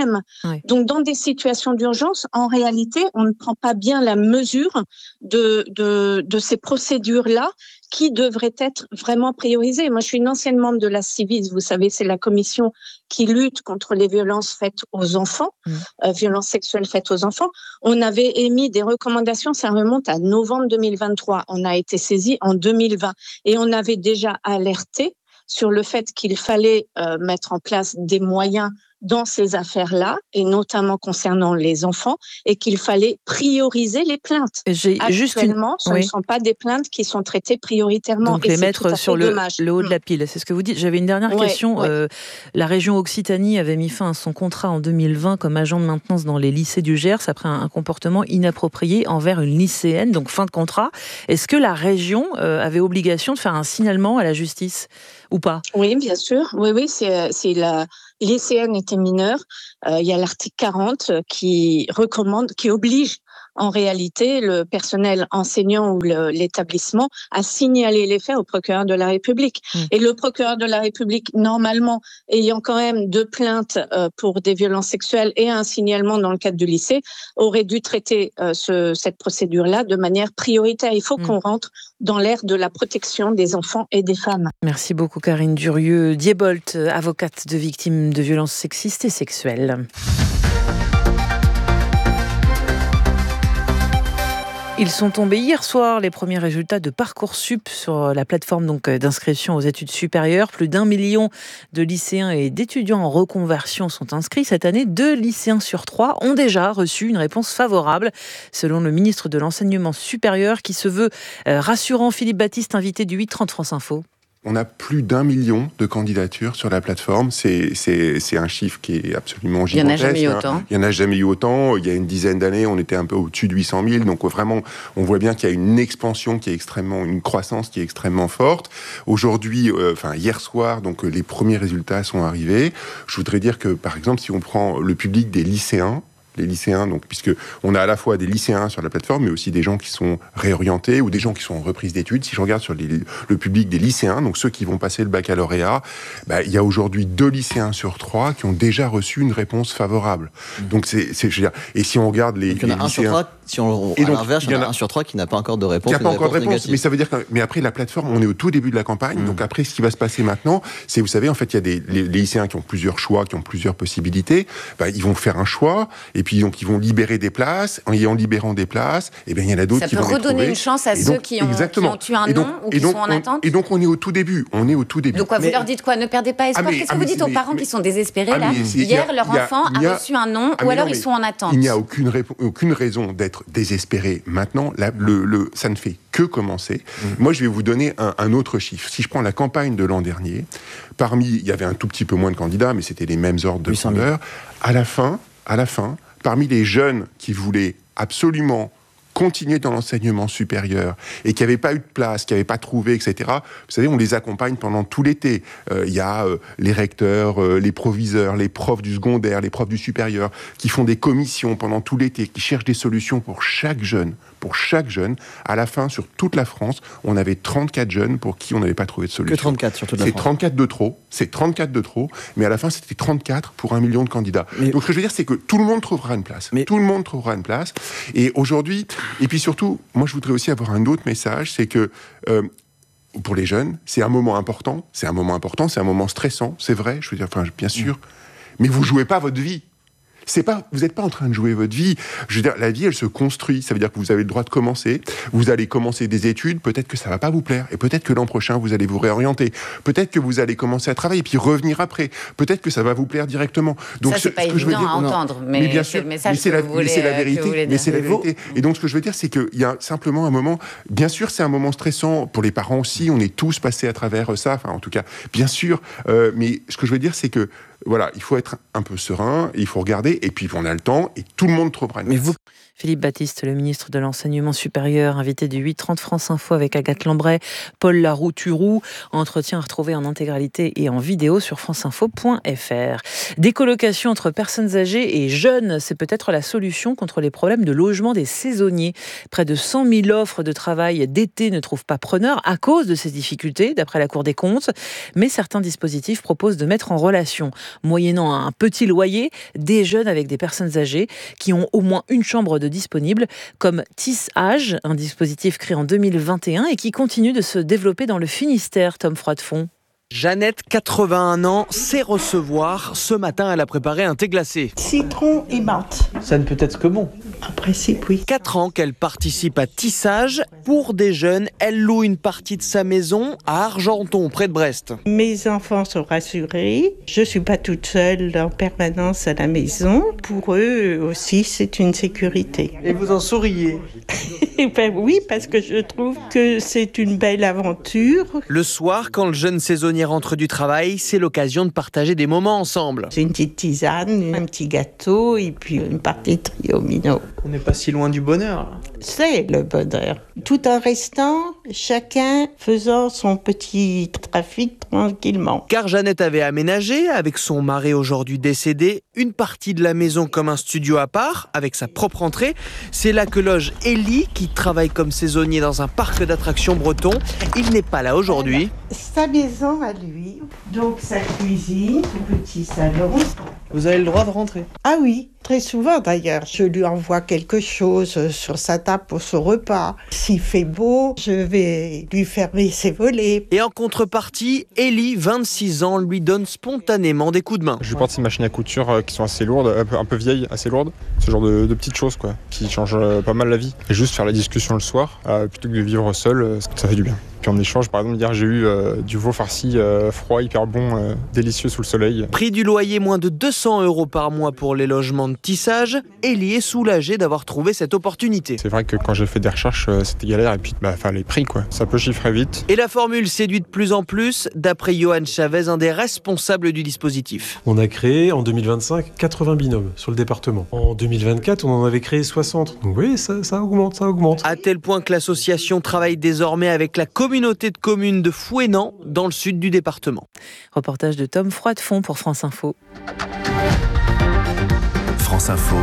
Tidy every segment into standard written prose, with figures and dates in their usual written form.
eux-mêmes. Ouais. Donc, dans des situations d'urgence, en réalité, on ne prend pas bien la mesure de ces procédures-là qui devraient être vraiment priorisées. Moi, je suis une ancienne membre de la Civis, vous savez, c'est la commission qui lutte contre les violences faites aux enfants, violences sexuelles faites aux enfants. On avait émis des recommandations, ça remonte à novembre 2023. On a été saisi en 2020 et on avait déjà alerté sur le fait qu'il fallait mettre en place des moyens dans ces affaires-là, et notamment concernant les enfants, et qu'il fallait prioriser les plaintes. Actuellement, ce ne sont pas des plaintes qui sont traitées prioritairement. Donc et les c'est mettre tout à sur fait dommage. le haut de la pile, c'est ce que vous dites. J'avais une dernière question. La région Occitanie avait mis fin à son contrat en 2020 comme agent de maintenance dans les lycées du Gers après un comportement inapproprié envers une lycéenne, donc fin de contrat. Est-ce que la région avait obligation de faire un signalement à la justice ou pas ? Oui, bien sûr. Oui, c'est la lycéenne était mineure. Il y a l'article 40 qui oblige en réalité le personnel enseignant ou l'établissement à signaler les faits au procureur de la République. Et le procureur de la République, normalement, ayant quand même 2 plaintes pour des violences sexuelles et un signalement dans le cadre du lycée, aurait dû traiter cette procédure-là de manière prioritaire. Il faut qu'on rentre dans l'ère de la protection des enfants et des femmes. Merci beaucoup Karine Durieux-Diebolt, avocate de victimes de violences sexistes et sexuelles. Ils sont tombés hier soir, les premiers résultats de Parcoursup sur la plateforme d'inscription aux études supérieures. Plus d'1 million de lycéens et d'étudiants en reconversion sont inscrits. Cette année, 2 lycéens sur 3 ont déjà reçu une réponse favorable, selon le ministre de l'Enseignement supérieur, qui se veut rassurant. Philippe Baptiste, invité du 8h30 France Info. On a plus d'1 million de candidatures sur la plateforme. C'est un chiffre qui est absolument gigantesque. Il n'y en a jamais eu autant. Il n'y en a jamais eu autant. Il y a une dizaine d'années, on était un peu au-dessus de 800 000. Donc vraiment, on voit bien qu'il y a une expansion une croissance qui est extrêmement forte. Aujourd'hui, hier soir, donc les premiers résultats sont arrivés. Je voudrais dire que, par exemple, si on prend le public des lycéens, les lycéens, donc, puisque on a à la fois des lycéens sur la plateforme, mais aussi des gens qui sont réorientés ou des gens qui sont en reprise d'études. Si je regarde sur le public des lycéens, donc ceux qui vont passer le baccalauréat, il y a aujourd'hui 2 lycéens sur 3 qui ont déjà reçu une réponse favorable. Donc je veux dire, et si on regarde les lycéens, un sur 3, si on à l'inverse, il y en a 1 sur 3 qui n'a pas encore de réponse. Qui n'a pas encore de réponse, mais ça veut dire mais après la plateforme, on est au tout début de la campagne. Donc après, ce qui va se passer maintenant, c'est, vous savez, en fait, il y a les lycéens qui ont plusieurs choix, qui ont plusieurs possibilités. Ils vont faire un choix. Et puis, donc, ils vont libérer des places. En libérant des places, il y en a d'autres qui vont les trouver. Ça peut redonner une chance à ceux qui ont eu un nom ou qui sont en attente. Et donc, on est au tout début. Donc, vous leur dites quoi ? Ne perdez pas espoir. Qu'est-ce que vous dites aux parents qui sont désespérés, là ? Hier, leur enfant a reçu un nom, ou alors ils sont en attente. Il n'y a aucune raison d'être désespéré maintenant. Ça ne fait que commencer. Moi, je vais vous donner un autre chiffre. Si je prends la campagne de l'an dernier, il y avait un tout petit peu moins de candidats, mais c'était les mêmes ordres de grandeur. À la fin, parmi les jeunes qui voulaient absolument continuer dans l'enseignement supérieur et qui n'avaient pas eu de place, qui n'avaient pas trouvé, etc. Vous savez, on les accompagne pendant tout l'été. Il y a les recteurs, les proviseurs, les profs du secondaire, les profs du supérieur, qui font des commissions pendant tout l'été, qui cherchent des solutions pour chaque jeune. À la fin, sur toute la France, on avait 34 jeunes pour qui on n'avait pas trouvé de solution. Que 34 sur toute la France. C'est 34 de trop, mais à la fin, c'était 34 pour 1 million de candidats. Donc, ce que je veux dire, c'est que tout le monde trouvera une place. Tout le monde trouvera une place. Et aujourd'hui, et puis surtout, moi, je voudrais aussi avoir un autre message, c'est que pour les jeunes, c'est un moment important, c'est un moment stressant, c'est vrai, je veux dire, bien sûr, mais vous jouez pas votre vie. Vous n'êtes pas en train de jouer votre vie. Je veux dire, la vie, elle se construit. Ça veut dire que vous avez le droit de commencer. Vous allez commencer des études. Peut-être que ça va pas vous plaire. Et peut-être que l'an prochain, vous allez vous réorienter. Peut-être que vous allez commencer à travailler puis revenir après. Peut-être que ça va vous plaire directement. Donc, ça, c'est pas évident à entendre. Mais bien sûr, c'est la vérité. Et donc, ce que je veux dire, c'est qu'il y a simplement un moment. Bien sûr, c'est un moment stressant pour les parents aussi. On est tous passés à travers ça. En tout cas, bien sûr. Mais ce que je veux dire, c'est que voilà, il faut être un peu serein, il faut regarder, et puis on a le temps, et tout le monde trouvera une place. Philippe Baptiste, le ministre de l'Enseignement supérieur, invité du 8h30 France Info avec Agathe Lambray, Paul Laroux-Turou. Entretien à retrouver en intégralité et en vidéo sur franceinfo.fr. Décolocation entre personnes âgées et jeunes, c'est peut-être la solution contre les problèmes de logement des saisonniers. Près de 100 000 offres de travail d'été ne trouvent pas preneur à cause de ces difficultés, d'après la Cour des comptes. Mais certains dispositifs proposent de mettre en relation moyennant un petit loyer, des jeunes avec des personnes âgées qui ont au moins une chambre de disponible, comme Tissage, un dispositif créé en 2021 et qui continue de se développer dans le Finistère, Tom Froidefond. Jeannette, 81 ans, sait recevoir. Ce matin, elle a préparé un thé glacé. Citron et menthe. Ça ne peut être que bon. En principe, oui. 4 ans qu'elle participe à Tissage. Pour des jeunes, elle loue une partie de sa maison à Argenton, près de Brest. Mes enfants sont rassurés. Je ne suis pas toute seule en permanence à la maison. Pour eux aussi, c'est une sécurité. Et vous en souriez? Ben oui, parce que je trouve que c'est une belle aventure. Le soir, quand le jeune saisonnier rentre du travail, c'est l'occasion de partager des moments ensemble. C'est une petite tisane, un petit gâteau et puis une partie de triomino. On n'est pas si loin du bonheur. C'est le bonheur. Tout en restant, chacun faisant son petit trafic tranquillement. Car Jeannette avait aménagé, avec son mari aujourd'hui décédé, une partie de la maison comme un studio à part, avec sa propre entrée. C'est là que loge Élie, qui travaille comme saisonnier dans un parc d'attractions breton. Il n'est pas là aujourd'hui. Sa maison à lui, donc sa cuisine, son petit salon. Vous avez le droit de rentrer? Ah oui, très souvent d'ailleurs. Je lui envoie quelque chose sur sa table pour son repas. S'il fait beau, je vais lui fermer ses volets. Et en contrepartie, Élie, 26 ans, lui donne spontanément des coups de main. Je lui porte ces machines à couture qui sont assez lourdes, un peu vieilles, assez lourdes. Ce genre de petites choses quoi, qui changent pas mal la vie. Et juste faire la discussion le soir, plutôt que de vivre seul, ça fait du bien. Puis en échange, par exemple, hier j'ai eu du veau farci froid, hyper bon, délicieux sous le soleil. Prix du loyer, moins de 200 € par mois pour les logements de Tissage. Élie est soulagé d'avoir trouvé cette opportunité. C'est vrai que quand j'ai fait des recherches, c'était galère et puis les prix quoi, ça peut chiffrer vite. Et la formule séduit de plus en plus, d'après Johan Chavez, un des responsables du dispositif. On a créé en 2025 80 binômes sur le département. En 2024, on en avait créé 60. Donc oui, ça augmente. À tel point que l'association travaille désormais avec la communauté de communes de Fouesnant, dans le sud du département. Reportage de Tom Froidefond pour France Info. France Info,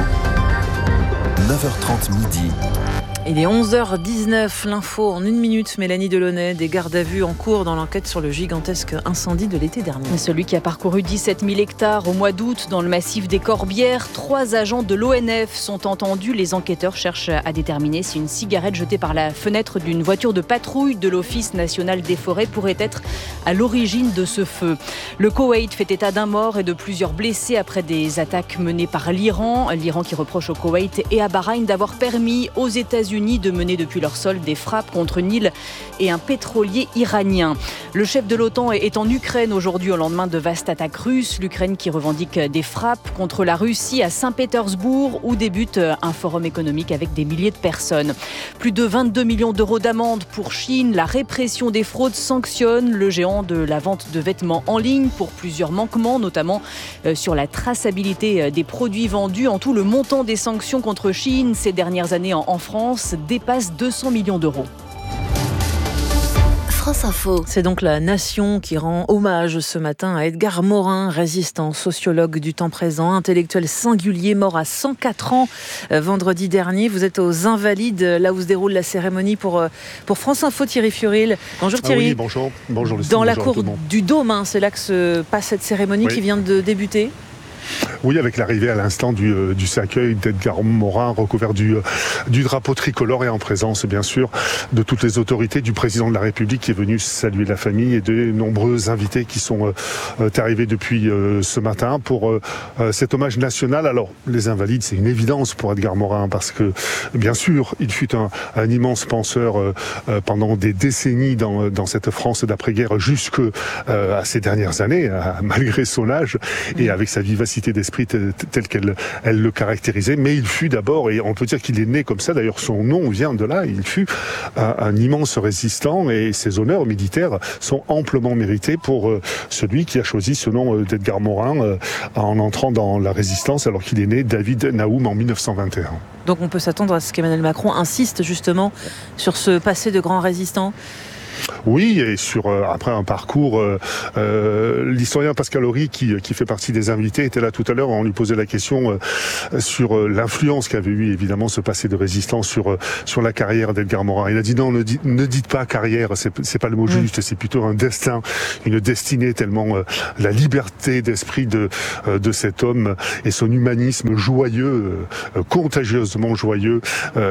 9h30 midi. Il est 11h19, l'info en 1 minute. Mélanie Delaunay, des gardes à vue en cours dans l'enquête sur le gigantesque incendie de l'été dernier. Celui qui a parcouru 17 000 hectares au mois d'août dans le massif des Corbières. 3 agents de l'ONF sont entendus. Les enquêteurs cherchent à déterminer si une cigarette jetée par la fenêtre d'une voiture de patrouille de l'Office national des forêts pourrait être à l'origine de ce feu. Le Koweït fait état d'un mort et de plusieurs blessés après des attaques menées par l'Iran. L'Iran qui reproche au Koweït et à Bahreïn d'avoir permis aux États-Unis de mener depuis leur sol des frappes contre une île et un pétrolier iranien. Le chef de l'OTAN est en Ukraine aujourd'hui au lendemain de vastes attaques russes. L'Ukraine qui revendique des frappes contre la Russie à Saint-Pétersbourg où débute un forum économique avec des milliers de personnes. Plus de 22 millions d'euros d'amende pour Chine. La répression des fraudes sanctionne le géant de la vente de vêtements en ligne pour plusieurs manquements, notamment sur la traçabilité des produits vendus. En tout, le montant des sanctions contre Chine ces dernières années en France dépasse 200 millions d'euros. France Info. C'est donc la Nation qui rend hommage ce matin à Edgar Morin, résistant, sociologue du temps présent, intellectuel singulier, mort à 104 ans vendredi dernier. Vous êtes aux Invalides, là où se déroule la cérémonie pour France Info. Thierry Furil. Bonjour Thierry. Oui, bonjour Lucie. Dans la cour du Dôme, c'est là que se passe cette cérémonie qui vient de débuter. Oui, avec l'arrivée à l'instant du cercueil d'Edgar Morin recouvert du drapeau tricolore et en présence, bien sûr, de toutes les autorités, du président de la République qui est venu saluer la famille et de nombreux invités qui sont arrivés depuis ce matin pour cet hommage national. Alors, les Invalides, c'est une évidence pour Edgar Morin parce que, bien sûr, il fut un immense penseur pendant des décennies dans cette France d'après-guerre jusque à ces dernières années, malgré son âge et avec sa vivacité d'esprit telle qu'elle le caractérisait, mais il fut d'abord, et on peut dire qu'il est né comme ça, d'ailleurs son nom vient de là, il fut un immense résistant et ses honneurs militaires sont amplement mérités pour celui qui a choisi ce nom d'Edgar Morin en entrant dans la résistance alors qu'il est né David Naoum en 1921. Donc on peut s'attendre à ce qu'Emmanuel Macron insiste justement sur ce passé de grand résistant ? Oui, et après un parcours, l'historien Pascal Horry, qui fait partie des invités, était là tout à l'heure. On lui posait la question sur l'influence qu'avait eu évidemment ce passé de résistance sur la carrière d'Edgar Morin. Il a dit non, ne dites pas carrière, c'est pas le mot juste, c'est plutôt un destin, une destinée, tellement la liberté d'esprit de cet homme et son humanisme joyeux, contagieusement joyeux,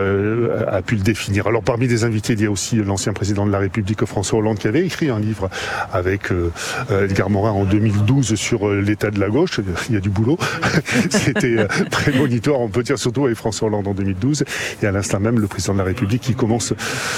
a pu le définir. Alors parmi les invités, il y a aussi l'ancien président de la République, François Hollande, qui avait écrit un livre avec Edgar Morin en 2012 sur l'état de la gauche. Il y a du boulot. C'était prémonitoire, on peut dire, surtout avec François Hollande en 2012. Et à l'instant même, le président de la République qui commence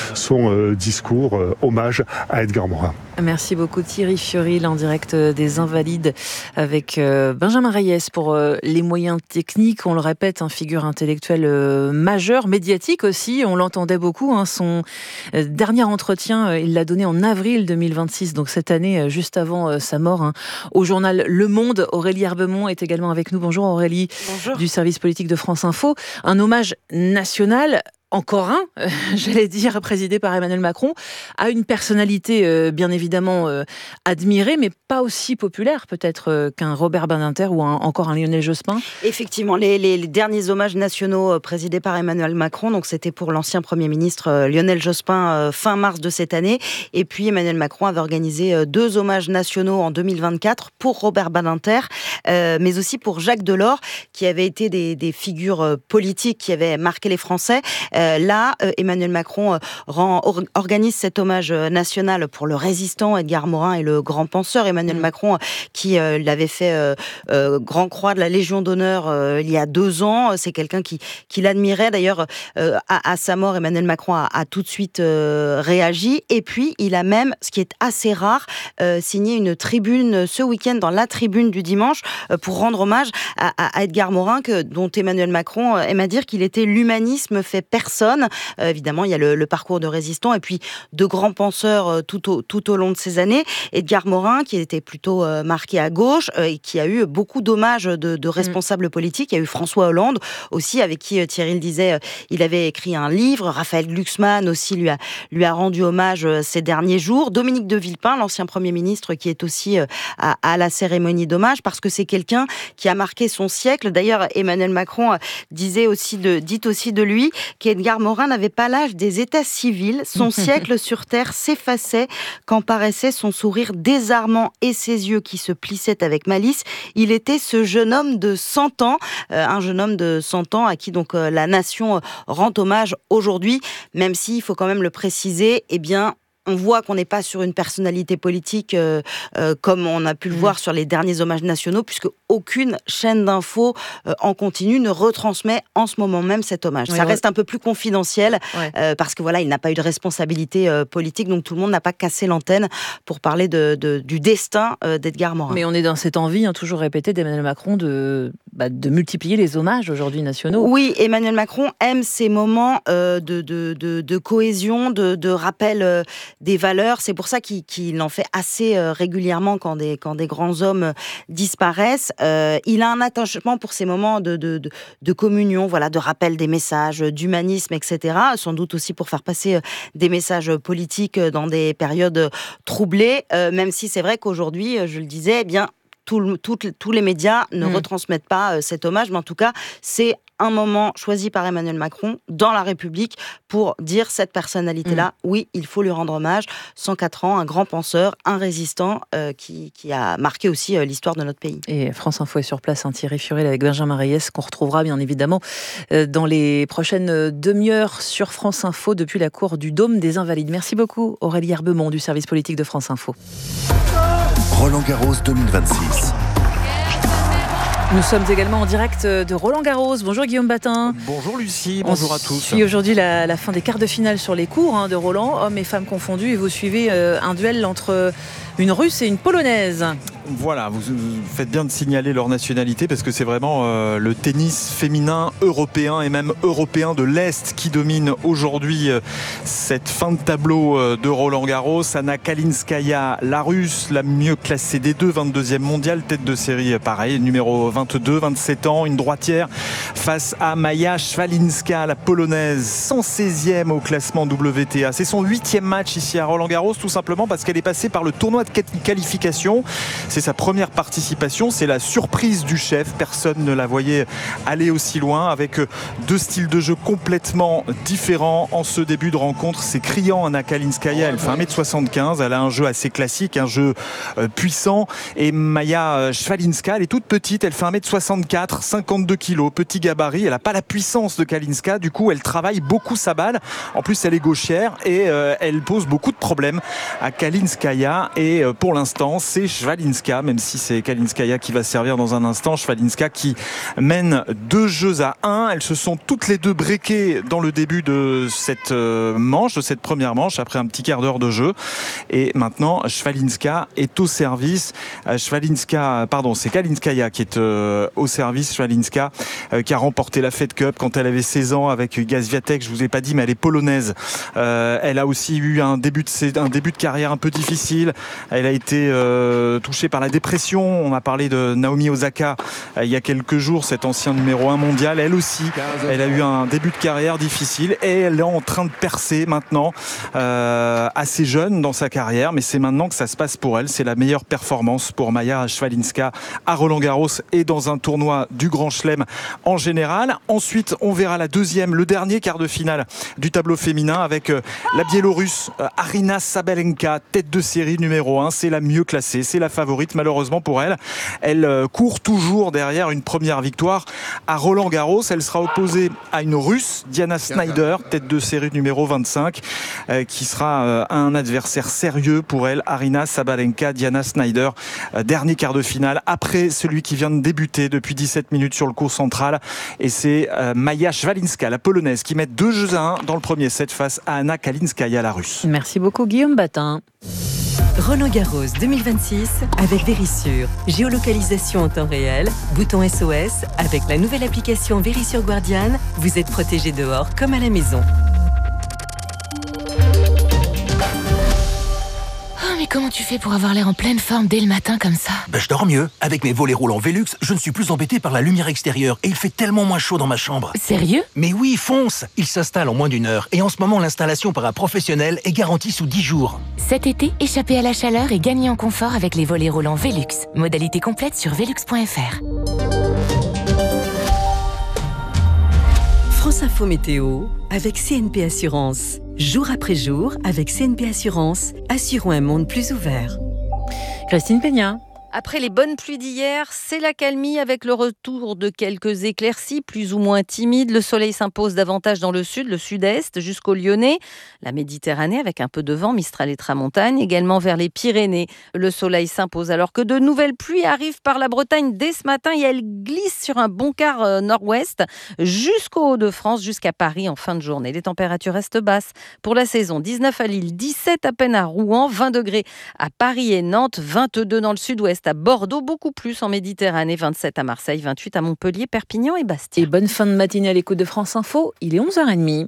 son discours hommage à Edgar Morin. Merci beaucoup Thierry Fiorile en direct des Invalides avec Benjamin Reyes pour les moyens techniques. On le répète, figure intellectuelle majeure, médiatique aussi. On l'entendait beaucoup. Son dernier entretien, il l'a donné en avril 2026, donc cette année, juste avant sa mort, au journal Le Monde. Aurélie Herbemont est également avec nous. Bonjour Aurélie. Bonjour. Du service politique de France Info. Un hommage national. Encore j'allais dire, présidé par Emmanuel Macron, a une personnalité bien évidemment admirée, mais pas aussi populaire peut-être qu'un Robert Badinter ou encore un Lionel Jospin. Effectivement, les derniers hommages nationaux présidés par Emmanuel Macron, donc c'était pour l'ancien Premier ministre Lionel Jospin fin mars de cette année, et puis Emmanuel Macron avait organisé 2 hommages nationaux en 2024 pour Robert Badinter, mais aussi pour Jacques Delors, qui avait été des figures politiques qui avaient marqué les Français. Là, Emmanuel Macron organise cet hommage national pour le résistant Edgar Morin et le grand penseur Emmanuel Macron, qui l'avait fait grand croix de la Légion d'honneur il y a 2 ans. C'est quelqu'un qui l'admirait. D'ailleurs, à sa mort, Emmanuel Macron a tout de suite réagi. Et puis, il a même, ce qui est assez rare, signé une tribune ce week-end dans la tribune du dimanche pour rendre hommage à Edgar Morin, dont Emmanuel Macron aime à dire qu'il était l'humanisme fait personne. Évidemment, il y a le parcours de résistant et puis de grands penseurs tout au long de ces années. Edgar Morin, qui était plutôt marqué à gauche et qui a eu beaucoup d'hommages de responsables politiques. Il y a eu François Hollande aussi, avec qui Thierry le disait, il avait écrit un livre. Raphaël Glucksmann aussi lui a rendu hommage ces derniers jours. Dominique de Villepin, l'ancien Premier ministre, qui est aussi à la cérémonie d'hommage, parce que c'est quelqu'un qui a marqué son siècle. D'ailleurs, Emmanuel Macron dit aussi de lui qu'Edgar Morin n'avait pas l'âge des états civils. Son siècle sur Terre s'effaçait quand paraissait son sourire désarmant et ses yeux qui se plissaient avec malice. Il était ce jeune homme de 100 ans, un jeune homme de 100 ans à qui donc la nation rend hommage aujourd'hui, même s'il faut quand même le préciser, on voit qu'on n'est pas sur une personnalité politique comme on a pu le voir sur les derniers hommages nationaux, puisque aucune chaîne d'infos en continu ne retransmet en ce moment même cet hommage. Ça reste un peu plus confidentiel, parce que il n'a pas eu de responsabilité politique, donc tout le monde n'a pas cassé l'antenne pour parler du destin d'Edgar Morin. Mais on est dans cette envie, toujours répétée d'Emmanuel Macron de multiplier les hommages aujourd'hui nationaux. Oui, Emmanuel Macron aime ces moments de cohésion, de rappel des valeurs. C'est pour ça qu'il en fait assez régulièrement quand des grands hommes disparaissent. Il a un attachement pour ces moments de communion, de rappel des messages, d'humanisme, etc. Sans doute aussi pour faire passer des messages politiques dans des périodes troublées, même si c'est vrai qu'aujourd'hui, je le disais, tous les médias ne retransmettent pas cet hommage, mais en tout cas, c'est un moment choisi par Emmanuel Macron dans la République pour dire cette personnalité-là, oui, il faut lui rendre hommage. 104 ans, un grand penseur, un résistant qui a marqué aussi l'histoire de notre pays. Et France Info est sur place, Thierry Fiorile avec Benjamin Reyes, qu'on retrouvera bien évidemment dans les prochaines demi-heures sur France Info depuis la cour du Dôme des Invalides. Merci beaucoup Aurélie Herbemont du service politique de France Info. Roland-Garros 2026. Nous sommes également en direct de Roland-Garros. Bonjour Guillaume Batin. Bonjour Lucie, bonjour à tous. On suit aujourd'hui la fin des quarts de finale sur les cours de Roland, hommes et femmes confondus. Et vous suivez un duel entre une Russe et une Polonaise. Voilà, vous faites bien de signaler leur nationalité parce que c'est vraiment le tennis féminin européen et même européen de l'Est qui domine aujourd'hui cette fin de tableau de Roland-Garros. Anna Kalinskaya, la Russe, la mieux classée des deux, 22e mondiale, tête de série pareil, numéro 22, 27 ans, une droitière face à Maja Swalinska, la Polonaise, 116e au classement WTA. C'est son 8e match ici à Roland-Garros, tout simplement parce qu'elle est passée par le tournoi de qualification. C'est sa première participation, c'est la surprise du chef. Personne ne la voyait aller aussi loin, avec deux styles de jeu complètement différents en ce début de rencontre. C'est criant, Anna Kalinskaya, elle fait 1m75, elle a un jeu assez classique, un jeu puissant. Et Maja Swalinska, elle est toute petite, elle fait 1m64, 52 kg, petit gabarit, elle n'a pas la puissance de Kalinska, du coup elle travaille beaucoup sa balle. En plus elle est gauchère et elle pose beaucoup de problèmes à Kalinskaya. Et pour l'instant c'est Swalinska, même si c'est Kalinskaya qui va servir dans un instant. Swalinska qui mène 2-1. Elles se sont toutes les deux breakées dans le début de cette manche, de cette première manche, après un petit quart d'heure de jeu. Et maintenant, Swalinska est au service. C'est Kalinskaya qui est au service. Swalinska qui a remporté la Fed Cup quand elle avait 16 ans avec Iga Swiatek. Je vous ai pas dit, mais elle est polonaise. Elle a aussi eu un début de carrière un peu difficile. Elle a été touchée par la dépression. On a parlé de Naomi Osaka il y a quelques jours, cet ancien numéro 1 mondial. Elle aussi, elle a eu un début de carrière difficile et elle est en train de percer maintenant, assez jeune dans sa carrière, mais c'est maintenant que ça se passe pour elle. C'est la meilleure performance pour Maja Swalinska à Roland-Garros et dans un tournoi du Grand Chelem en général. Ensuite, on verra le dernier quart de finale du tableau féminin avec la Biélorusse Aryna Sabalenka, tête de série numéro 1. C'est la mieux classée, c'est la favorite. Malheureusement pour elle, elle court toujours derrière une première victoire à Roland-Garros. Elle sera opposée à une Russe, Diana Snyder, tête de série numéro 25, qui sera un adversaire sérieux pour elle. Aryna Sabalenka, Diana Snyder, dernier quart de finale après celui qui vient de débuter depuis 17 minutes sur le court central, et c'est Maja Swalinska, la Polonaise, qui met 2-1 dans le premier set face à Anna Kalinskaya, la Russe. Merci beaucoup Guillaume Batin. Roland-Garros 2026 avec Verisure. Géolocalisation en temps réel, bouton SOS. Avec la nouvelle application Verisure Guardian, vous êtes protégé dehors comme à la maison. Oh, mais comment tu fais pour avoir l'air en pleine forme dès le matin comme ça ? Je dors mieux. Avec mes volets roulants Velux, je ne suis plus embêté par la lumière extérieure et il fait tellement moins chaud dans ma chambre. Sérieux ? Mais oui, fonce ! Il s'installe en moins d'1 heure et en ce moment, l'installation par un professionnel est garantie sous 10 jours. Cet été, échappez à la chaleur et gagnez en confort avec les volets roulants Velux. Modalité complète sur velux.fr. France Info Météo avec CNP Assurance. Jour après jour, avec CNP Assurance, assurons un monde plus ouvert. Christine Peña. Après les bonnes pluies d'hier, c'est la calmie avec le retour de quelques éclaircies plus ou moins timides. Le soleil s'impose davantage dans le sud, le sud-est, jusqu'au Lyonnais. La Méditerranée avec un peu de vent, Mistral et Tramontane, également vers les Pyrénées. Le soleil s'impose alors que de nouvelles pluies arrivent par la Bretagne dès ce matin et elles glissent sur un bon quart nord-ouest jusqu'au Hauts-de-France, jusqu'à Paris en fin de journée. Les températures restent basses pour la saison. 19 à Lille, 17 à peine à Rouen, 20 degrés à Paris et Nantes, 22 dans le sud-ouest à Bordeaux, beaucoup plus en Méditerranée, 27 à Marseille, 28 à Montpellier, Perpignan et Bastia. Et bonne fin de matinée à l'écoute de France Info, il est 11h30.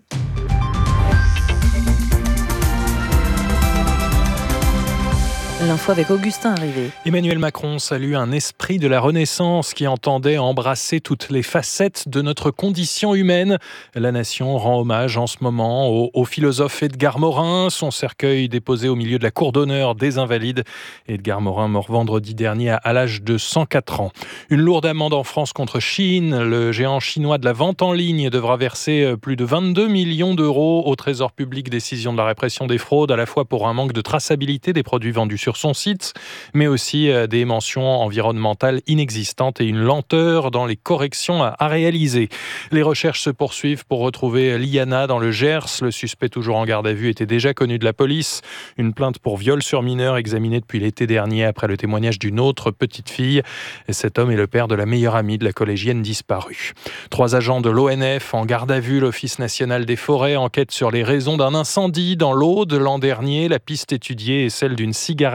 L'info avec Augustin Arrivé. Emmanuel Macron salue un esprit de la Renaissance qui entendait embrasser toutes les facettes de notre condition humaine. La nation rend hommage en ce moment au philosophe Edgar Morin, son cercueil déposé au milieu de la cour d'honneur des Invalides. Edgar Morin, mort vendredi dernier à l'âge de 104 ans. Une lourde amende en France contre Shein. Le géant chinois de la vente en ligne devra verser plus de 22 millions d'euros au Trésor public. Décision de la répression des fraudes, à la fois pour un manque de traçabilité des produits vendus sur son site, mais aussi des mentions environnementales inexistantes et une lenteur dans les corrections à réaliser. Les recherches se poursuivent pour retrouver Liana dans le Gers. Le suspect, toujours en garde à vue, était déjà connu de la police. Une plainte pour viol sur mineur examinée depuis l'été dernier après le témoignage d'une autre petite fille. Et cet homme est le père de la meilleure amie de la collégienne disparue. 3 agents de l'ONF en garde à vue. L'Office national des forêts enquête sur les raisons d'un incendie dans l'Aude l'an dernier. La piste étudiée est celle d'une cigarette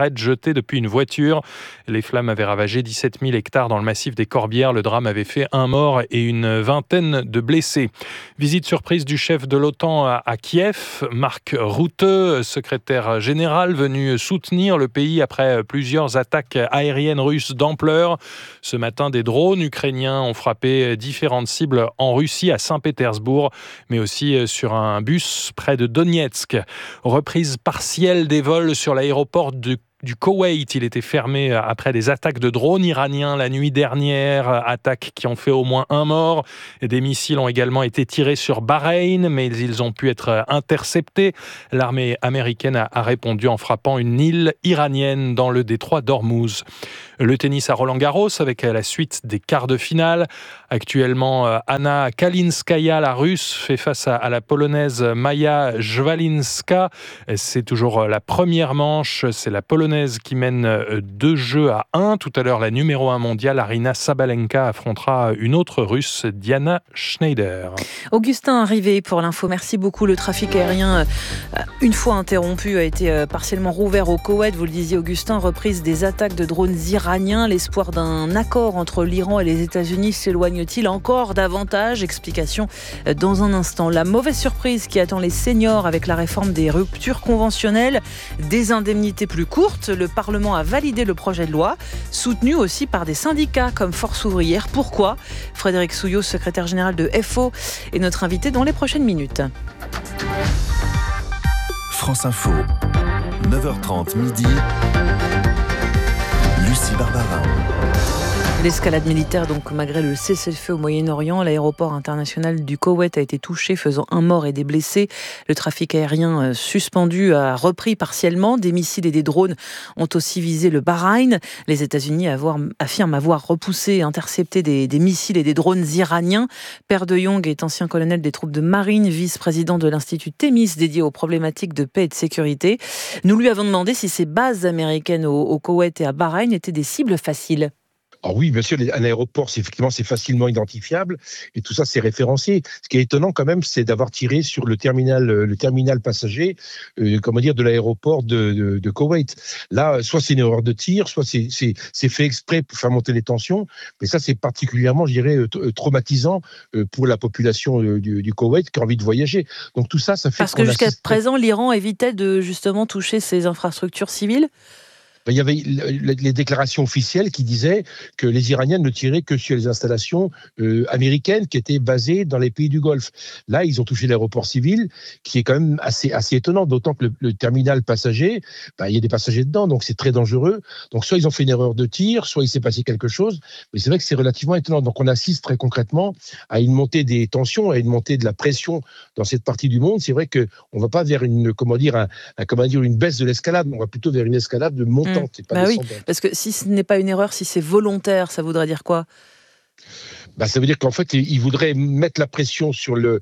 cigarettes jetées depuis une voiture. Les flammes avaient ravagé 17 000 hectares dans le massif des Corbières. Le drame avait fait un mort et une vingtaine de blessés. Visite surprise du chef de l'OTAN à Kiev, Mark Rutte, secrétaire général, venu soutenir le pays après plusieurs attaques aériennes russes d'ampleur. Ce matin, des drones ukrainiens ont frappé différentes cibles en Russie, à Saint-Pétersbourg, mais aussi sur un bus près de Donetsk. Reprise partielle des vols sur l'aéroport du Koweït. Il était fermé après des attaques de drones iraniens la nuit dernière, attaques qui ont fait au moins un mort. Des missiles ont également été tirés sur Bahreïn, mais ils ont pu être interceptés. L'armée américaine a répondu en frappant une île iranienne dans le détroit d'Ormuz. Le tennis à Roland-Garros avec la suite des quarts de finale. Actuellement, Anna Kalinskaya, la Russe, fait face à la Polonaise Maja Jwalinska. C'est toujours la première manche. C'est la Polonaise qui mène 2-1. Tout à l'heure, la numéro 1 mondiale, Aryna Sabalenka, affrontera une autre Russe, Diana Schneider. Augustin Rivet pour l'info. Merci beaucoup. Le trafic aérien, une fois interrompu, a été partiellement rouvert au Koweït. Vous le disiez, Augustin, reprise des attaques de drones iraniens. L'espoir d'un accord entre l'Iran et les États-Unis s'éloigne-t-il encore davantage? Explication dans un instant. La mauvaise surprise qui attend les seniors avec la réforme des ruptures conventionnelles, des indemnités plus courtes. Le Parlement a validé le projet de loi, soutenu aussi par des syndicats comme Force ouvrière. Pourquoi? Frédéric Souillot, secrétaire général de FO, est notre invité dans les prochaines minutes. France Info, 9h30 midi. Lucie Barbara. L'escalade militaire, donc malgré le cessez-le-feu au Moyen-Orient, l'aéroport international du Koweït a été touché, faisant un mort et des blessés. Le trafic aérien suspendu a repris partiellement. Des missiles et des drones ont aussi visé le Bahreïn. Les États-Unis affirment avoir repoussé et intercepté des missiles et des drones iraniens. Per de Jong est ancien colonel des troupes de marine, vice-président de l'Institut Thémis dédié aux problématiques de paix et de sécurité. Nous lui avons demandé si ces bases américaines au Koweït et à Bahreïn étaient des cibles faciles. Alors oui, bien sûr, un aéroport, c'est facilement identifiable et tout ça, c'est référencié. Ce qui est étonnant quand même, c'est d'avoir tiré sur le terminal passager, de l'aéroport de Koweït. Là, soit c'est une erreur de tir, soit c'est fait exprès pour faire monter les tensions. Mais ça, c'est particulièrement, je dirais, traumatisant pour la population du Koweït qui a envie de voyager. Donc tout ça, ça fait. Parce que jusqu'à présent, l'Iran évitait de justement toucher ses infrastructures civiles. Il y avait les déclarations officielles qui disaient que les Iraniens ne tiraient que sur les installations américaines qui étaient basées dans les pays du Golfe. Là, ils ont touché l'aéroport civil, qui est quand même assez étonnant, d'autant que le terminal passager, il y a des passagers dedans, donc c'est très dangereux. Donc soit ils ont fait une erreur de tir, soit il s'est passé quelque chose, mais c'est vrai que c'est relativement étonnant. Donc on assiste très concrètement à une montée des tensions, à une montée de la pression dans cette partie du monde. C'est vrai qu'on ne va pas vers une baisse de l'escalade, on va plutôt vers une escalade de montée. Oui, parce que si ce n'est pas une erreur, si c'est volontaire, ça voudrait dire quoi? Ça veut dire qu'en fait, ils voudraient mettre la pression sur le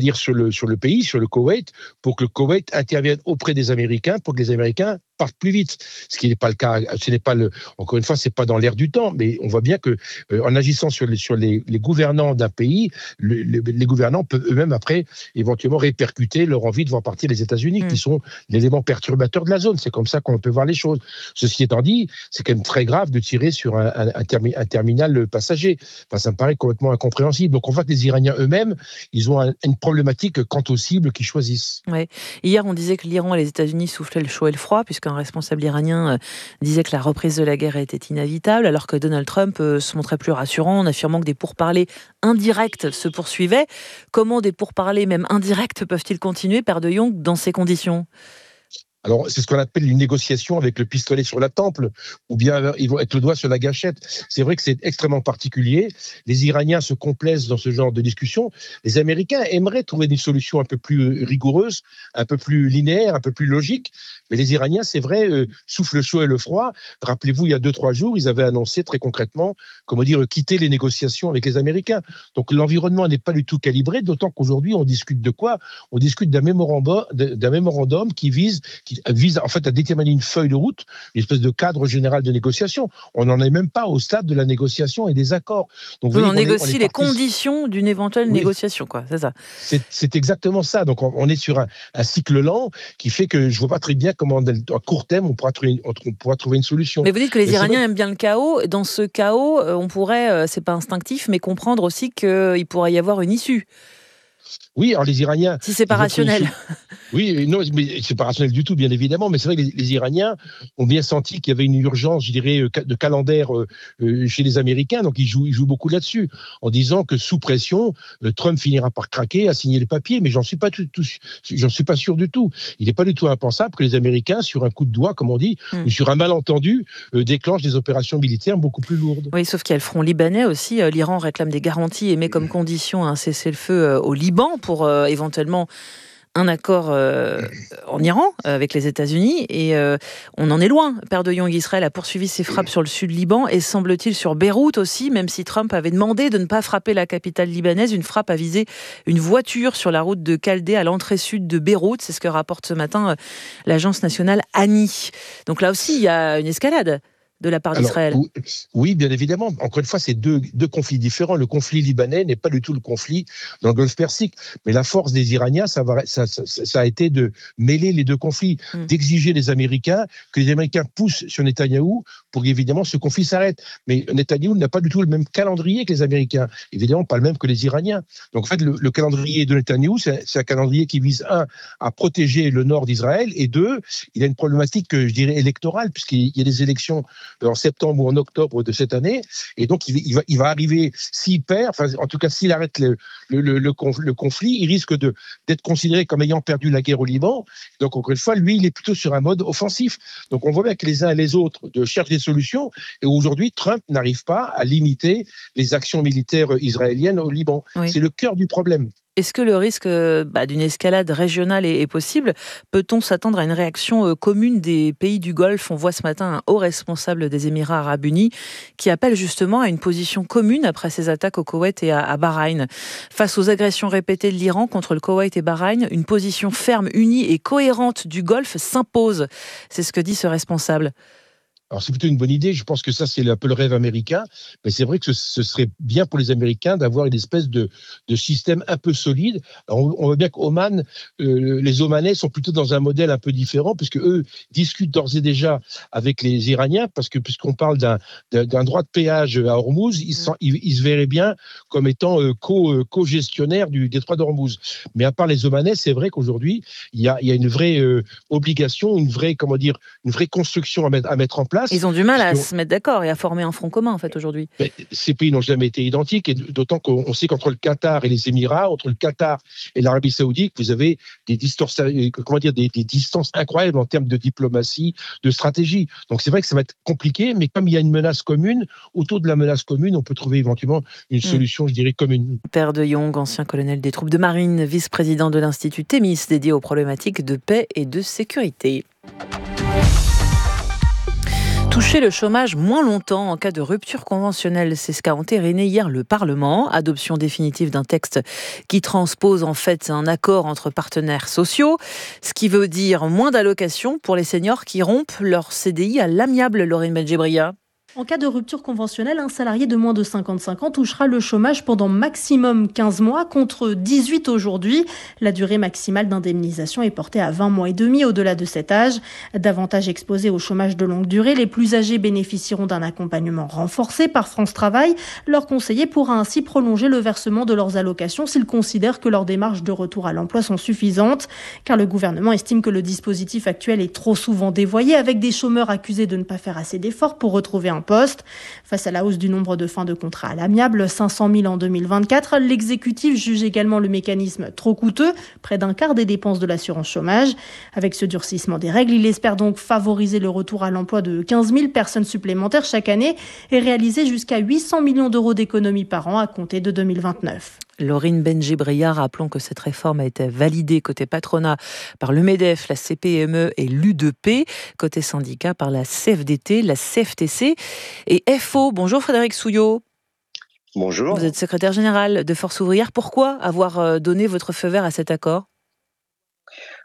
pays, sur le Koweït, pour que le Koweït intervienne auprès des Américains, pour que les Américains partent plus vite. Ce qui n'est pas le cas. Encore une fois, c'est pas dans l'air du temps, mais on voit bien que en agissant sur les gouvernants d'un pays, les gouvernants peuvent eux-mêmes après éventuellement répercuter leur envie de voir partir les États-Unis, qui sont l'élément perturbateur de la zone. C'est comme ça qu'on peut voir les choses. Ceci étant dit, c'est quand même très grave de tirer sur un terminal passager. Ça me paraît complètement incompréhensible. Donc on voit que les Iraniens eux-mêmes, ils ont une problématique quant aux cibles qu'ils choisissent. Ouais. Hier, on disait que l'Iran et les États-Unis soufflaient le chaud et le froid, puisqu'un responsable iranien disait que la reprise de la guerre était inévitable, alors que Donald Trump se montrait plus rassurant en affirmant que des pourparlers indirects se poursuivaient. Comment des pourparlers, même indirects, peuvent-ils continuer, Per de Jong, dans ces conditions ? Alors, c'est ce qu'on appelle une négociation avec le pistolet sur la tempe, ou bien avec le doigt sur la gâchette. C'est vrai que c'est extrêmement particulier. Les Iraniens se complaisent dans ce genre de discussion. Les Américains aimeraient trouver une solution un peu plus rigoureuse, un peu plus linéaire, un peu plus logique. Mais les Iraniens, c'est vrai, soufflent le chaud et le froid. Rappelez-vous, il y a 2-3 jours, ils avaient annoncé très concrètement, quitter les négociations avec les Américains. Donc, l'environnement n'est pas du tout calibré, d'autant qu'aujourd'hui, on discute de quoi ? On discute d'un mémorandum qui qui vise en fait à déterminer une feuille de route, une espèce de cadre général de négociation. On n'en est même pas au stade de la négociation et des accords. Donc, on négocie les conditions d'une éventuelle négociation, quoi. C'est ça. C'est exactement ça. Donc on est sur un cycle lent qui fait que je ne vois pas très bien comment, à court terme, on pourra trouver une solution. Mais vous dites que les Iraniens aiment bien le chaos. Dans ce chaos, on pourrait, c'est pas instinctif, mais comprendre aussi qu'il pourrait y avoir une issue. Oui, alors les Iraniens... Si c'est pas rationnel. Oui, non, mais c'est pas rationnel du tout, bien évidemment. Mais c'est vrai que les Iraniens ont bien senti qu'il y avait une urgence, je dirais, de calendaire chez les Américains. Donc ils jouent beaucoup là-dessus, en disant que sous pression, Trump finira par craquer, à signer les papiers. Mais j'en suis pas sûr du tout. Il n'est pas du tout impensable que les Américains, sur un coup de doigt, comme on dit, ou sur un malentendu, déclenchent des opérations militaires beaucoup plus lourdes. Oui, sauf qu'il y a le front libanais aussi. L'Iran réclame des garanties et met comme condition un cessez-le-feu au Liban pour éventuellement un accord en Iran avec les États-Unis. Et on en est loin. Père de Young, Israël a poursuivi ses frappes sur le sud Liban et semble-t-il sur Beyrouth aussi, même si Trump avait demandé de ne pas frapper la capitale libanaise. Une frappe a visé une voiture sur la route de Chaldée à l'entrée sud de Beyrouth. C'est ce que rapporte ce matin l'agence nationale ANI. Donc là aussi, il y a une escalade de la part d'Israël. Oui, bien évidemment. Encore une fois, c'est deux conflits différents. Le conflit libanais n'est pas du tout le conflit dans le Golfe Persique. Mais la force des Iraniens, ça a été de mêler les deux conflits, d'exiger des Américains, que les Américains poussent sur Netanyahou pour qu'évidemment ce conflit s'arrête. Mais Netanyahou n'a pas du tout le même calendrier que les Américains. Évidemment, pas le même que les Iraniens. Donc en fait, le calendrier de Netanyahou, c'est un calendrier qui vise, un, à protéger le nord d'Israël, et deux, il a une problématique, je dirais, électorale, puisqu'il y a des élections en septembre ou en octobre de cette année, et donc il va arriver, s'il perd, enfin en tout cas s'il arrête le conflit, il risque d'être considéré comme ayant perdu la guerre au Liban. Donc encore une fois, lui, il est plutôt sur un mode offensif. Donc on voit bien que les uns et les autres cherchent des solutions, et aujourd'hui Trump n'arrive pas à limiter les actions militaires israéliennes au Liban. Oui. C'est le cœur du problème. Est-ce que le risque d'une escalade régionale est possible ? Peut-on s'attendre à une réaction commune des pays du Golfe ? On voit ce matin un haut responsable des Émirats arabes unis qui appelle justement à une position commune après ces attaques au Koweït et à Bahreïn. Face aux agressions répétées de l'Iran contre le Koweït et Bahreïn, une position ferme, unie et cohérente du Golfe s'impose. C'est ce que dit ce responsable. Alors c'est plutôt une bonne idée, je pense que ça c'est un peu le rêve américain, mais c'est vrai que ce serait bien pour les Américains d'avoir une espèce de système un peu solide. Alors, on voit bien qu'Oman, les Omanais sont plutôt dans un modèle un peu différent, puisque eux discutent d'ores et déjà avec les Iraniens, puisqu'on parle d'un droit de péage à Hormuz, ils se verraient bien comme étant co-gestionnaires du détroit d'Hormuz. Mais à part les Omanais, c'est vrai qu'aujourd'hui, il y a une vraie obligation, une vraie construction à mettre en place. Ils ont du mal à se mettre d'accord et à former un front commun, en fait, aujourd'hui. Mais ces pays n'ont jamais été identiques, et d'autant qu'on sait qu'entre le Qatar et les Émirats, entre le Qatar et l'Arabie Saoudite, vous avez des distances incroyables en termes de diplomatie, de stratégie. Donc c'est vrai que ça va être compliqué, mais comme il y a une menace commune, autour de la menace commune, on peut trouver éventuellement une solution, je dirais, commune. Père de Young, ancien colonel des troupes de marine, vice-président de l'Institut Thémis, dédié aux problématiques de paix et de sécurité. Toucher le chômage moins longtemps en cas de rupture conventionnelle, c'est ce qu'a entériné hier le Parlement. Adoption définitive d'un texte qui transpose en fait un accord entre partenaires sociaux, ce qui veut dire moins d'allocations pour les seniors qui rompent leur CDI à l'amiable, Laurine Benjebria. En cas de rupture conventionnelle, un salarié de moins de 55 ans touchera le chômage pendant maximum 15 mois contre 18 aujourd'hui. La durée maximale d'indemnisation est portée à 20 mois et demi au-delà de cet âge. Davantage exposés au chômage de longue durée, les plus âgés bénéficieront d'un accompagnement renforcé par France Travail. Leur conseiller pourra ainsi prolonger le versement de leurs allocations s'ils considèrent que leurs démarches de retour à l'emploi sont suffisantes. Car le gouvernement estime que le dispositif actuel est trop souvent dévoyé, avec des chômeurs accusés de ne pas faire assez d'efforts pour retrouver un poste. Face à la hausse du nombre de fins de contrat à l'amiable, 500 000 en 2024, l'exécutif juge également le mécanisme trop coûteux, près d'un quart des dépenses de l'assurance chômage. Avec ce durcissement des règles, il espère donc favoriser le retour à l'emploi de 15 000 personnes supplémentaires chaque année et réaliser jusqu'à 800 millions d'euros d'économies par an à compter de 2029. Laurine Benjebria, rappelons que cette réforme a été validée côté patronat par le MEDEF, la CPME et l'U2P, côté syndicat par la CFDT, la CFTC et FO. Bonjour Frédéric Souillot. Bonjour. Vous êtes secrétaire général de Force ouvrière. Pourquoi avoir donné votre feu vert à cet accord ?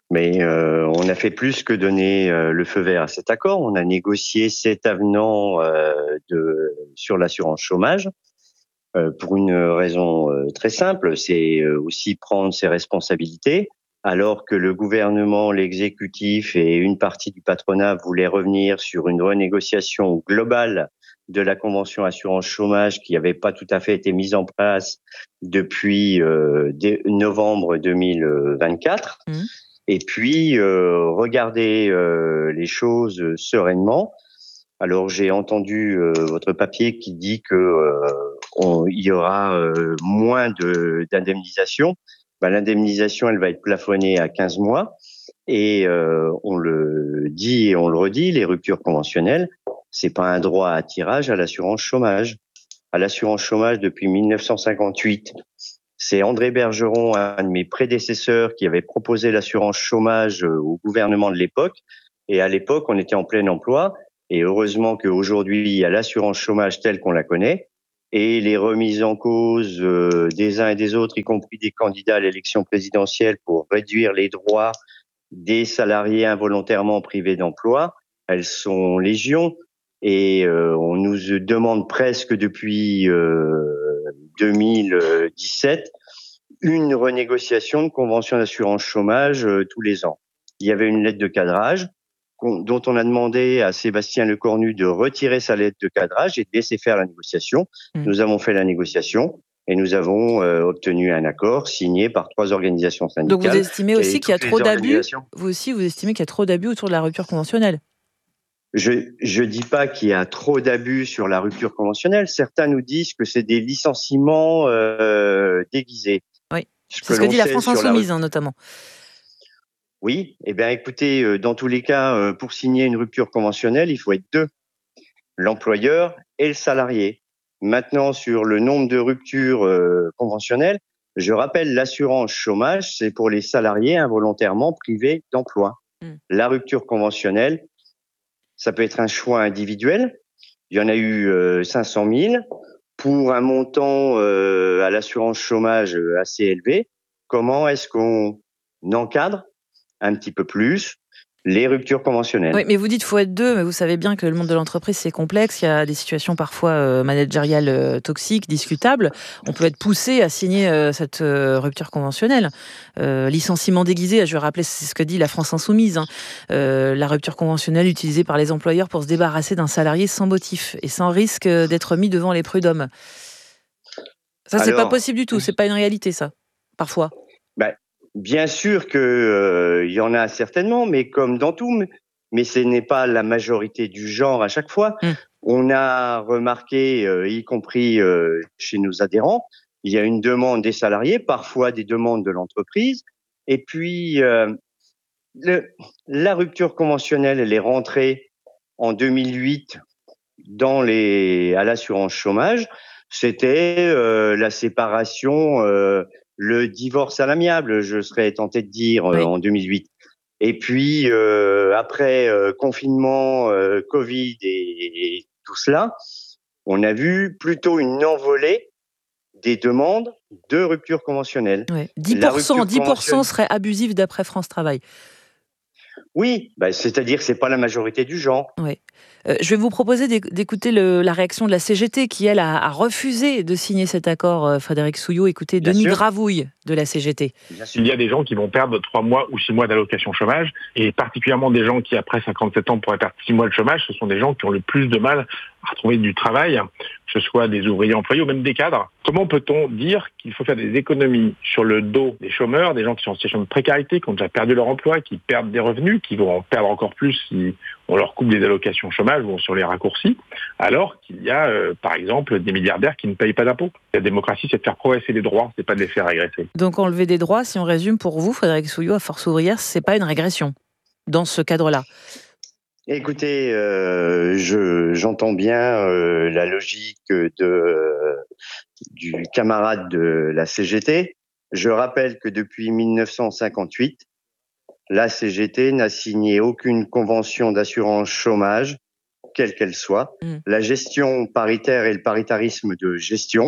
Mais on a fait plus que donner le feu vert à cet accord. On a négocié 7 avenants sur l'assurance chômage pour une raison très simple, c'est aussi prendre ses responsabilités. Alors que le gouvernement, l'exécutif et une partie du patronat voulaient revenir sur une renégociation globale de la convention assurance chômage qui n'avait pas tout à fait été mise en place depuis novembre 2024. Et puis, regarder les choses sereinement. Alors, j'ai entendu votre papier qui dit il y aura moins d'indemnisation. L'indemnisation, elle va être plafonnée à 15 mois. Et on le dit et on le redit, les ruptures conventionnelles, c'est pas un droit à tirage à l'assurance chômage. À l'assurance chômage depuis 1958, c'est André Bergeron, un de mes prédécesseurs, qui avait proposé l'assurance chômage au gouvernement de l'époque. Et à l'époque, on était en plein emploi. Et heureusement qu'aujourd'hui, il y a l'assurance chômage telle qu'on la connaît. Et les remises en cause des uns et des autres, y compris des candidats à l'élection présidentielle pour réduire les droits des salariés involontairement privés d'emploi, elles sont légion. Et on nous demande presque depuis 2017 une renégociation de convention d'assurance chômage tous les ans. Il y avait une lettre de cadrage dont on a demandé à Sébastien Lecornu de retirer sa lettre de cadrage et de laisser faire la négociation. Nous avons fait la négociation et nous avons obtenu un accord signé par 3 organisations syndicales. Donc vous estimez aussi qu'il y a trop d'abus. Vous estimez qu'il y a trop d'abus autour de la rupture conventionnelle. Je dis pas qu'il y a trop d'abus sur la rupture conventionnelle. Certains nous disent que c'est des licenciements déguisés. Oui, c'est ce que dit la France Insoumise, notamment. Oui, écoutez, dans tous les cas, pour signer une rupture conventionnelle, il faut être 2, l'employeur et le salarié. Maintenant, sur le nombre de ruptures conventionnelles, je rappelle, l'assurance chômage, c'est pour les salariés involontairement privés d'emploi. La rupture conventionnelle, ça peut être un choix individuel. Il y en a eu 500 000 pour un montant à l'assurance chômage assez élevé. Comment est-ce qu'on encadre un petit peu plus les ruptures conventionnelles? Oui, mais vous dites qu'il faut être 2, mais vous savez bien que le monde de l'entreprise, c'est complexe. Il y a des situations parfois managériales toxiques, discutables. On peut être poussé à signer cette rupture conventionnelle. Licenciement déguisé, je vais rappeler, c'est ce que dit la France Insoumise. La rupture conventionnelle utilisée par les employeurs pour se débarrasser d'un salarié sans motif et sans risque d'être mis devant les prud'hommes. Ça, c'est pas possible du tout. C'est pas une réalité, ça, parfois. Bien sûr que y en a certainement, mais comme dans tout, mais ce n'est pas la majorité du genre à chaque fois. On a remarqué, y compris chez nos adhérents, il y a une demande des salariés, parfois des demandes de l'entreprise, et puis la rupture conventionnelle, elle est rentrée en 2008 à l'assurance chômage. C'était la séparation. Le divorce à l'amiable, je serais tenté de dire, en 2008. Et puis, après confinement, Covid et tout cela, on a vu plutôt une envolée des demandes de rupture conventionnelle. 10% serait abusif d'après France Travail. Oui, c'est-à-dire que c'est pas la majorité du genre. Oui. Je vais vous proposer d'écouter la réaction de la CGT qui, elle, a refusé de signer cet accord. Frédéric Souillot, écoutez Denis Gravouille de la CGT. Il y a des gens qui vont perdre 3 mois ou 6 mois d'allocation chômage, et particulièrement des gens qui, après 57 ans, pourraient perdre 6 mois de chômage. Ce sont des gens qui ont le plus de mal à retrouver du travail, que ce soit des ouvriers employés ou même des cadres. Comment peut-on dire qu'il faut faire des économies sur le dos des chômeurs, des gens qui sont en situation de précarité, qui ont déjà perdu leur emploi, qui perdent des revenus, qui vont en perdre encore plus si on leur coupe des allocations chômage ou sur les raccourcis, alors qu'il y a, par exemple, des milliardaires qui ne payent pas d'impôts. La démocratie, c'est de faire progresser les droits, c'est pas de les faire régresser. Donc enlever des droits, si on résume pour vous, Frédéric Souillot, à Force ouvrière, c'est pas une régression dans ce cadre-là? Écoutez, j'entends bien la logique du camarade de la CGT. Je rappelle que depuis 1958, la CGT n'a signé aucune convention d'assurance chômage, quelle qu'elle soit. La gestion paritaire et le paritarisme de gestion,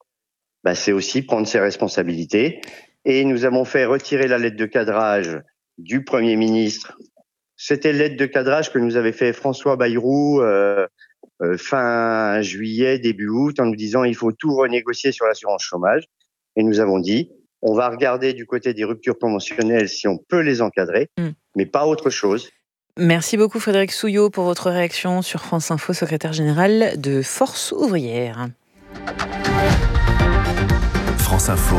c'est aussi prendre ses responsabilités. Et nous avons fait retirer la lettre de cadrage du Premier ministre. C'était l'aide de cadrage que nous avait fait François Bayrou fin juillet, début août, en nous disant il faut tout renégocier sur l'assurance chômage. Et nous avons dit on va regarder du côté des ruptures conventionnelles si on peut les encadrer, mais pas autre chose. Merci beaucoup Frédéric Souillot pour votre réaction sur France Info, secrétaire général de Force ouvrière. France Info,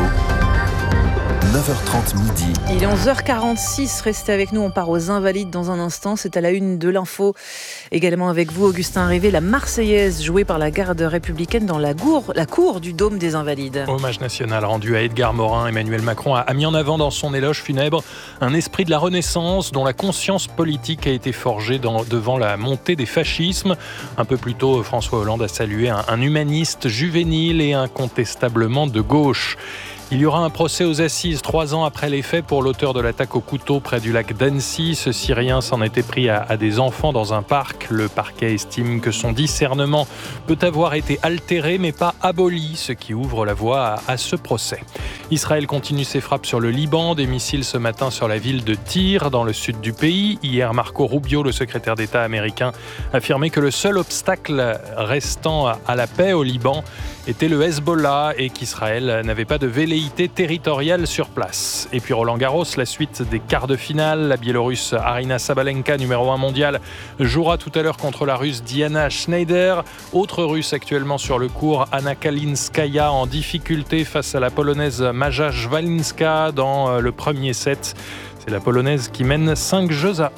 9h30 midi. Il est 11h46, restez avec nous, on part aux Invalides dans un instant. C'est à la une de l'info. Également avec vous, Augustin Rivet, la Marseillaise jouée par la garde républicaine dans la cour du Dôme des Invalides. Hommage national rendu à Edgar Morin. Emmanuel Macron a mis en avant dans son éloge funèbre un esprit de la Renaissance dont la conscience politique a été forgée devant la montée des fascismes. Un peu plus tôt, François Hollande a salué un humaniste juvénile et incontestablement de gauche. Il y aura un procès aux assises 3 ans après les faits pour l'auteur de l'attaque au couteau près du lac d'Annecy. Ce Syrien s'en était pris à des enfants dans un parc. Le parquet estime que son discernement peut avoir été altéré mais pas aboli, ce qui ouvre la voie à ce procès. Israël continue ses frappes sur le Liban. Des missiles ce matin sur la ville de Tyr, dans le sud du pays. Hier, Marco Rubio, le secrétaire d'État américain, affirmait que le seul obstacle restant à la paix au Liban était le Hezbollah et qu'Israël n'avait pas de velléité territoriale sur place. Et puis Roland Garros, la suite des quarts de finale. La Biélorusse Aryna Sabalenka, numéro 1 mondial, jouera tout à l'heure contre la Russe Diana Schneider. Autre Russe actuellement sur le court, Anna Kalinskaya en difficulté face à la Polonaise Maja Jwalinska dans le premier set. C'est la Polonaise qui mène 5-1.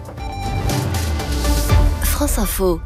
France Info.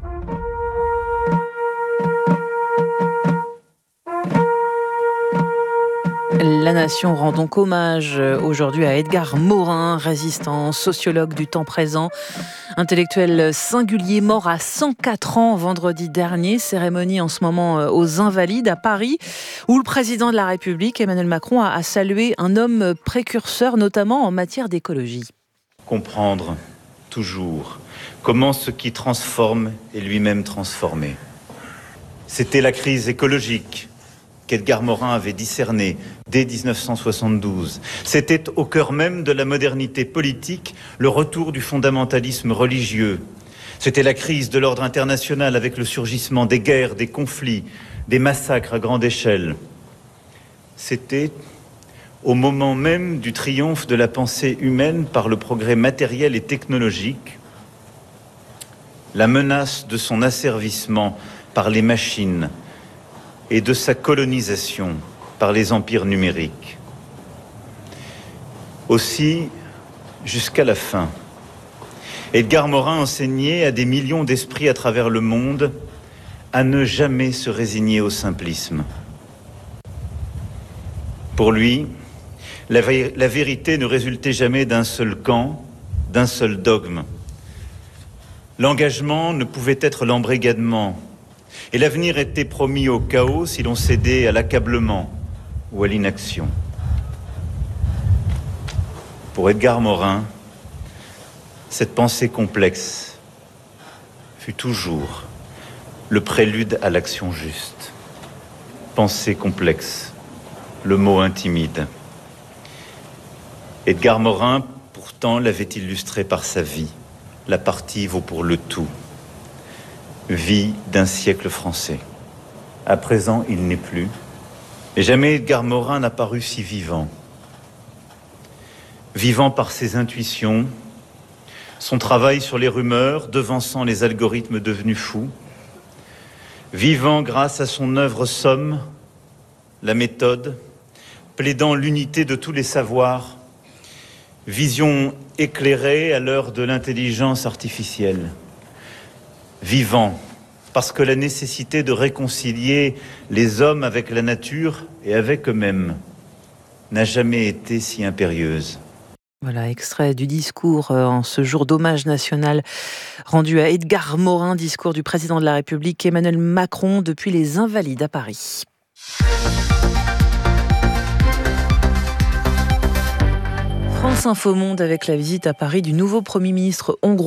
La Nation rend donc hommage aujourd'hui à Edgar Morin, résistant, sociologue du temps présent, intellectuel singulier, mort à 104 ans vendredi dernier. Cérémonie en ce moment aux Invalides à Paris, où le président de la République, Emmanuel Macron, a salué un homme précurseur, notamment en matière d'écologie. Comprendre toujours comment ce qui transforme est lui-même transformé. C'était la crise écologique qu'Edgar Morin avait discerné dès 1972. C'était au cœur même de la modernité politique, le retour du fondamentalisme religieux. C'était la crise de l'ordre international avec le surgissement des guerres, des conflits, des massacres à grande échelle. C'était au moment même du triomphe de la pensée humaine par le progrès matériel et technologique, la menace de son asservissement par les machines et de sa colonisation par les empires numériques. Aussi, jusqu'à la fin, Edgar Morin enseignait à des millions d'esprits à travers le monde à ne jamais se résigner au simplisme. Pour lui, la vérité ne résultait jamais d'un seul camp, d'un seul dogme. L'engagement ne pouvait être l'embrigadement, et l'avenir était promis au chaos si l'on cédait à l'accablement ou à l'inaction. Pour Edgar Morin, cette pensée complexe fut toujours le prélude à l'action juste. Pensée complexe, le mot intimide. Edgar Morin, pourtant, l'avait illustré par sa vie. La partie vaut pour le tout. Vie d'un siècle français. À présent, il n'est plus. Et jamais Edgar Morin n'a paru si vivant. Vivant par ses intuitions, son travail sur les rumeurs, devançant les algorithmes devenus fous. Vivant grâce à son œuvre somme, la méthode, plaidant l'unité de tous les savoirs. Vision éclairée à l'heure de l'intelligence artificielle. Vivant, parce que la nécessité de réconcilier les hommes avec la nature et avec eux-mêmes n'a jamais été si impérieuse. Voilà, extrait du discours en ce jour d'hommage national rendu à Edgar Morin, discours du président de la République Emmanuel Macron depuis les Invalides à Paris. France Info Monde avec la visite à Paris du nouveau Premier ministre hongrois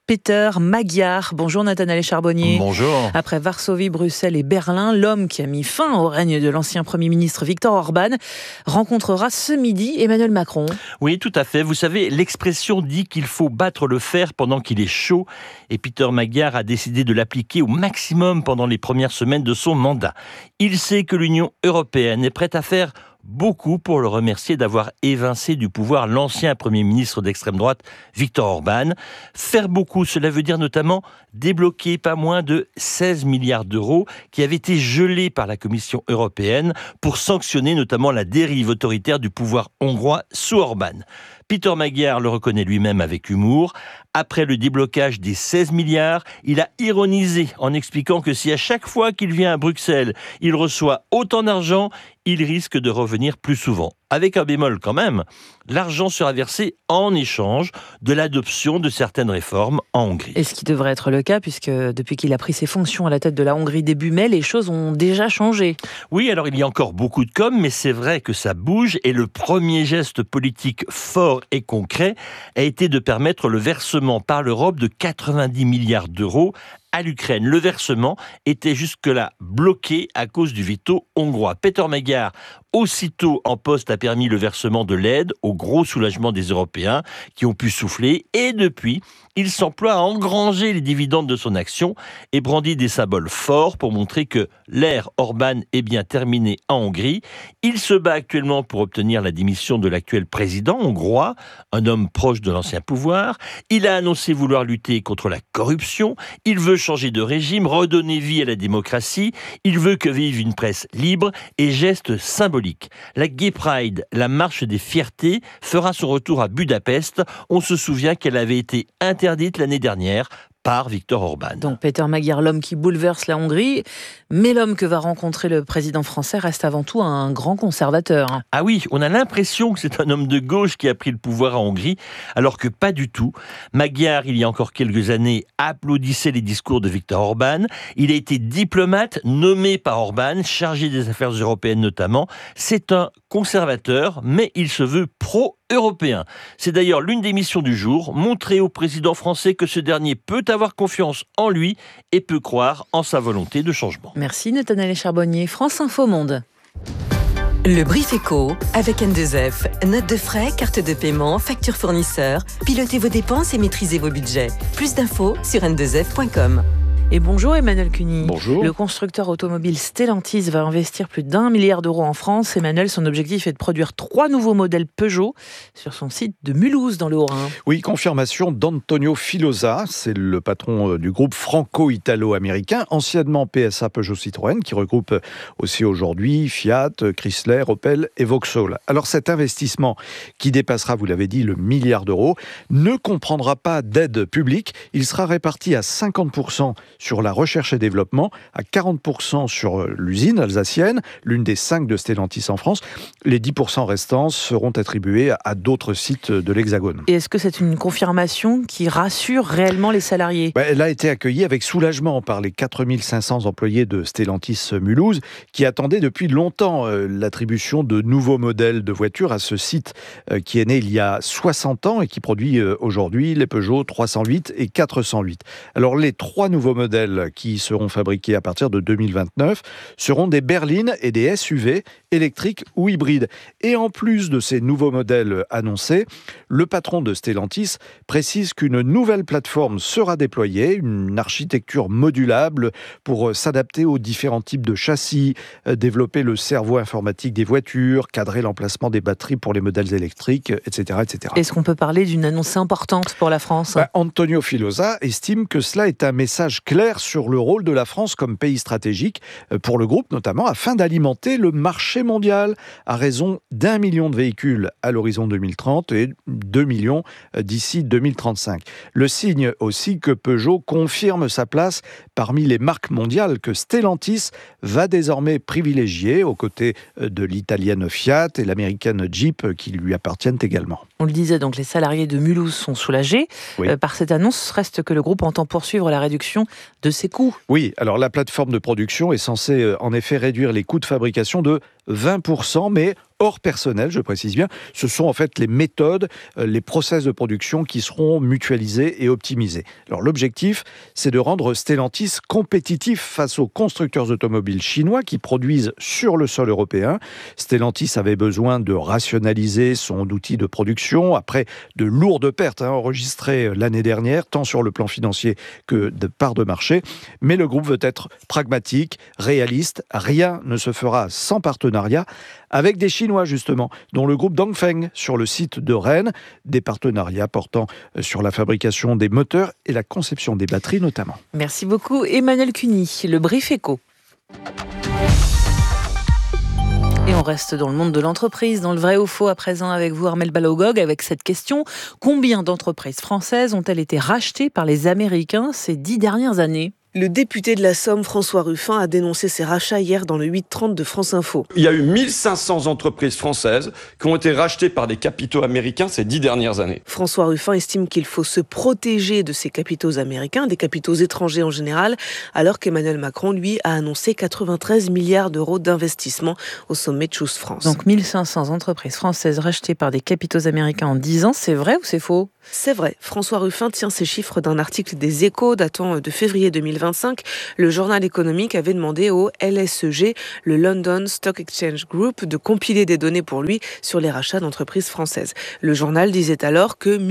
Peter Magyar. Bonjour Nathanaël Charbonnier. Bonjour. Après Varsovie, Bruxelles et Berlin, l'homme qui a mis fin au règne de l'ancien Premier ministre Viktor Orban rencontrera ce midi Emmanuel Macron. Oui, tout à fait. Vous savez, l'expression dit qu'il faut battre le fer pendant qu'il est chaud. Et Peter Magyar a décidé de l'appliquer au maximum pendant les premières semaines de son mandat. Il sait que l'Union européenne est prête à faire beaucoup pour le remercier d'avoir évincé du pouvoir l'ancien Premier ministre d'extrême droite, Viktor Orban. Faire beaucoup, cela veut dire notamment débloquer pas moins de 16 milliards d'euros qui avaient été gelés par la Commission européenne pour sanctionner notamment la dérive autoritaire du pouvoir hongrois sous Orban. Peter Magyar le reconnaît lui-même avec humour. Après le déblocage des 16 milliards, il a ironisé en expliquant que si à chaque fois qu'il vient à Bruxelles, il reçoit autant d'argent, il risque de revenir plus souvent. Avec un bémol quand même, l'argent sera versé en échange de l'adoption de certaines réformes en Hongrie. Et ce qui devrait être le cas, puisque depuis qu'il a pris ses fonctions à la tête de la Hongrie début mai, les choses ont déjà changé. Oui, alors il y a encore beaucoup de com', mais c'est vrai que ça bouge et le premier geste politique fort et concret a été de permettre le versement par l'Europe de 90 milliards d'euros à l'Ukraine. Le versement était jusque-là bloqué à cause du veto hongrois. Peter Magyar, aussitôt en poste, a permis le versement de l'aide au gros soulagement des Européens qui ont pu souffler. Et depuis, il s'emploie à engranger les dividendes de son action et brandit des symboles forts pour montrer que l'ère Orban est bien terminée en Hongrie. Il se bat actuellement pour obtenir la démission de l'actuel président hongrois, un homme proche de l'ancien pouvoir. Il a annoncé vouloir lutter contre la corruption. Il veut changer de régime, redonner vie à la démocratie. Il veut que vive une presse libre et geste symbolique. La Gay Pride, la marche des fiertés, fera son retour à Budapest. On se souvient qu'elle avait été interdite l'année dernière par Viktor Orban. Donc Peter Magyar, l'homme qui bouleverse la Hongrie, mais l'homme que va rencontrer le président français reste avant tout un grand conservateur. Ah oui, on a l'impression que c'est un homme de gauche qui a pris le pouvoir en Hongrie, alors que pas du tout. Magyar, il y a encore quelques années, applaudissait les discours de Viktor Orban. Il a été diplomate nommé par Orban, chargé des affaires européennes notamment. C'est un conservateur, mais il se veut pro-européen. C'est d'ailleurs l'une des missions du jour, montrer au président français que ce dernier peut avoir confiance en lui et peut croire en sa volonté de changement. Merci Nathanaël Charbonnier. France Info Monde. Le Brief Éco avec N2F. Notes de frais, carte de paiement, facture fournisseur. Pilotez vos dépenses et maîtrisez vos budgets. Plus d'infos sur n2f.com. Et bonjour Emmanuel Cuny. Bonjour. Le constructeur automobile Stellantis va investir plus d'1 milliard d'euros en France. Emmanuel, son objectif est de produire 3 nouveaux modèles Peugeot sur son site de Mulhouse dans le Haut-Rhin. Oui, confirmation d'Antonio Filosa, c'est le patron du groupe franco-italo-américain, anciennement PSA Peugeot Citroën, qui regroupe aussi aujourd'hui Fiat, Chrysler, Opel et Vauxhall. Alors cet investissement, qui dépassera, vous l'avez dit, le milliard d'euros, ne comprendra pas d'aide publique. Il sera réparti à 50% sur la recherche et développement, à 40% sur l'usine alsacienne, l'une des 5 de Stellantis en France. Les 10% restants seront attribués à d'autres sites de l'Hexagone. Et est-ce que c'est une confirmation qui rassure réellement les salariés ? Elle a été accueillie avec soulagement par les 4500 employés de Stellantis Mulhouse qui attendaient depuis longtemps l'attribution de nouveaux modèles de voitures à ce site qui est né il y a 60 ans et qui produit aujourd'hui les Peugeot 308 et 408. Alors les 3 nouveaux modèles qui seront fabriqués à partir de 2029 seront des berlines et des SUV électriques ou hybrides. Et en plus de ces nouveaux modèles annoncés, le patron de Stellantis précise qu'une nouvelle plateforme sera déployée, une architecture modulable pour s'adapter aux différents types de châssis, développer le cerveau informatique des voitures, cadrer l'emplacement des batteries pour les modèles électriques, etc. etc. Est-ce qu'on peut parler d'une annonce importante pour la France ? Antonio Filosa estime que cela est un message clair sur le rôle de la France comme pays stratégique pour le groupe, notamment afin d'alimenter le marché mondial à raison d'1 million de véhicules à l'horizon 2030 et 2 millions d'ici 2035. Le signe aussi que Peugeot confirme sa place parmi les marques mondiales que Stellantis va désormais privilégier aux côtés de l'italienne Fiat et l'américaine Jeep qui lui appartiennent également. On le disait, donc les salariés de Mulhouse sont soulagés. Oui. Par cette annonce, reste que le groupe entend poursuivre la réduction de ses coûts. Oui, alors la plateforme de production est censée en effet réduire les coûts de fabrication de 20%, mais hors personnel, je précise bien. Ce sont en fait les méthodes, les process de production qui seront mutualisés et optimisés. Alors l'objectif, c'est de rendre Stellantis compétitif face aux constructeurs automobiles chinois qui produisent sur le sol européen. Stellantis avait besoin de rationaliser son outil de production après de lourdes pertes enregistrées l'année dernière, tant sur le plan financier que de part de marché. Mais le groupe veut être pragmatique, réaliste. Rien ne se fera sans partenariat avec des Chinois, justement, dont le groupe Dongfeng sur le site de Rennes. Des partenariats portant sur la fabrication des moteurs et la conception des batteries, notamment. Merci beaucoup, Emmanuel Cuny. Le Brief Éco. Et on reste dans le monde de l'entreprise, dans le vrai ou faux à présent avec vous, Armel Balogog, avec cette question. Combien d'entreprises françaises ont-elles été rachetées par les Américains ces 10 dernières années ? Le député de la Somme, François Ruffin, a dénoncé ces rachats hier dans le 8-30 de France Info. Il y a eu 1500 entreprises françaises qui ont été rachetées par des capitaux américains ces 10 dernières années. François Ruffin estime qu'il faut se protéger de ces capitaux américains, des capitaux étrangers en général, alors qu'Emmanuel Macron, lui, a annoncé 93 milliards d'euros d'investissement au sommet de Choose France. Donc 1500 entreprises françaises rachetées par des capitaux américains en 10 ans, c'est vrai ou c'est faux ? C'est vrai. François Ruffin tient ces chiffres d'un article des Échos datant de février 2025. Le journal économique avait demandé au LSEG, le London Stock Exchange Group, de compiler des données pour lui sur les rachats d'entreprises françaises. Le journal disait alors que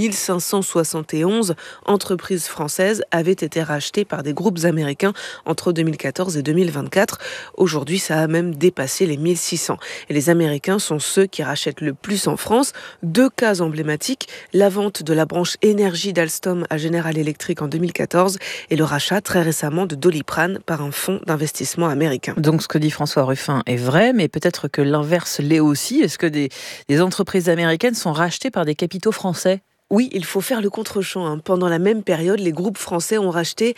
1571 entreprises françaises avaient été rachetées par des groupes américains entre 2014 et 2024. Aujourd'hui, ça a même dépassé les 1600. Et les Américains sont ceux qui rachètent le plus en France. 2 cas emblématiques, la vente de la branche énergie d'Alstom à General Electric en 2014 et le rachat très récemment de Doliprane par un fonds d'investissement américain. Donc ce que dit François Ruffin est vrai, mais peut-être que l'inverse l'est aussi. Est-ce que des entreprises américaines sont rachetées par des capitaux français ? Oui, il faut faire le contre-champ. Pendant la même période, les groupes français ont racheté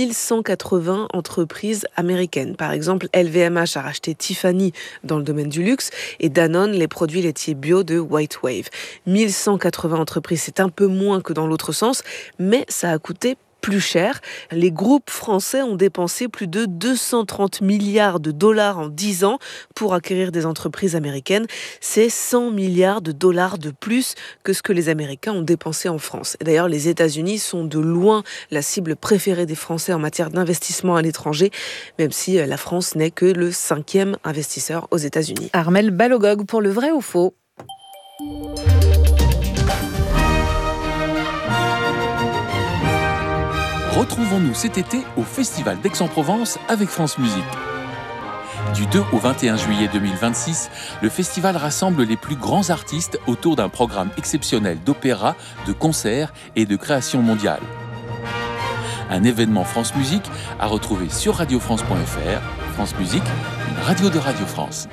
1180 entreprises américaines. Par exemple, LVMH a racheté Tiffany dans le domaine du luxe et Danone les produits laitiers bio de White Wave. 1180 entreprises, c'est un peu moins que dans l'autre sens, mais ça a coûté plus cher. Les groupes français ont dépensé plus de 230 milliards de dollars en 10 ans pour acquérir des entreprises américaines. C'est 100 milliards de dollars de plus que ce que les Américains ont dépensé en France. Et d'ailleurs, les États-Unis sont de loin la cible préférée des Français en matière d'investissement à l'étranger, même si la France n'est que le 5e investisseur aux États-Unis. Armel Balogog pour le vrai ou faux. Retrouvons-nous cet été au Festival d'Aix-en-Provence avec France Musique. Du 2 au 21 juillet 2026, le festival rassemble les plus grands artistes autour d'un programme exceptionnel d'opéra, de concerts et de création mondiale. Un événement France Musique à retrouver sur radiofrance.fr. France Musique, une radio de Radio France.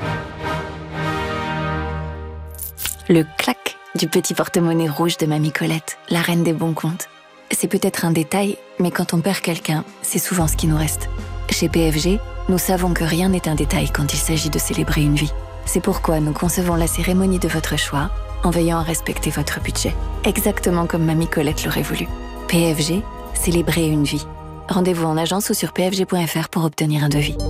Le clac du petit porte-monnaie rouge de Mamie Colette, la reine des bons comptes. C'est peut-être un détail, mais quand on perd quelqu'un, c'est souvent ce qui nous reste. Chez PFG, nous savons que rien n'est un détail quand il s'agit de célébrer une vie. C'est pourquoi nous concevons la cérémonie de votre choix en veillant à respecter votre budget. Exactement comme Mamie Colette l'aurait voulu. PFG, célébrer une vie. Rendez-vous en agence ou sur pfg.fr pour obtenir un devis.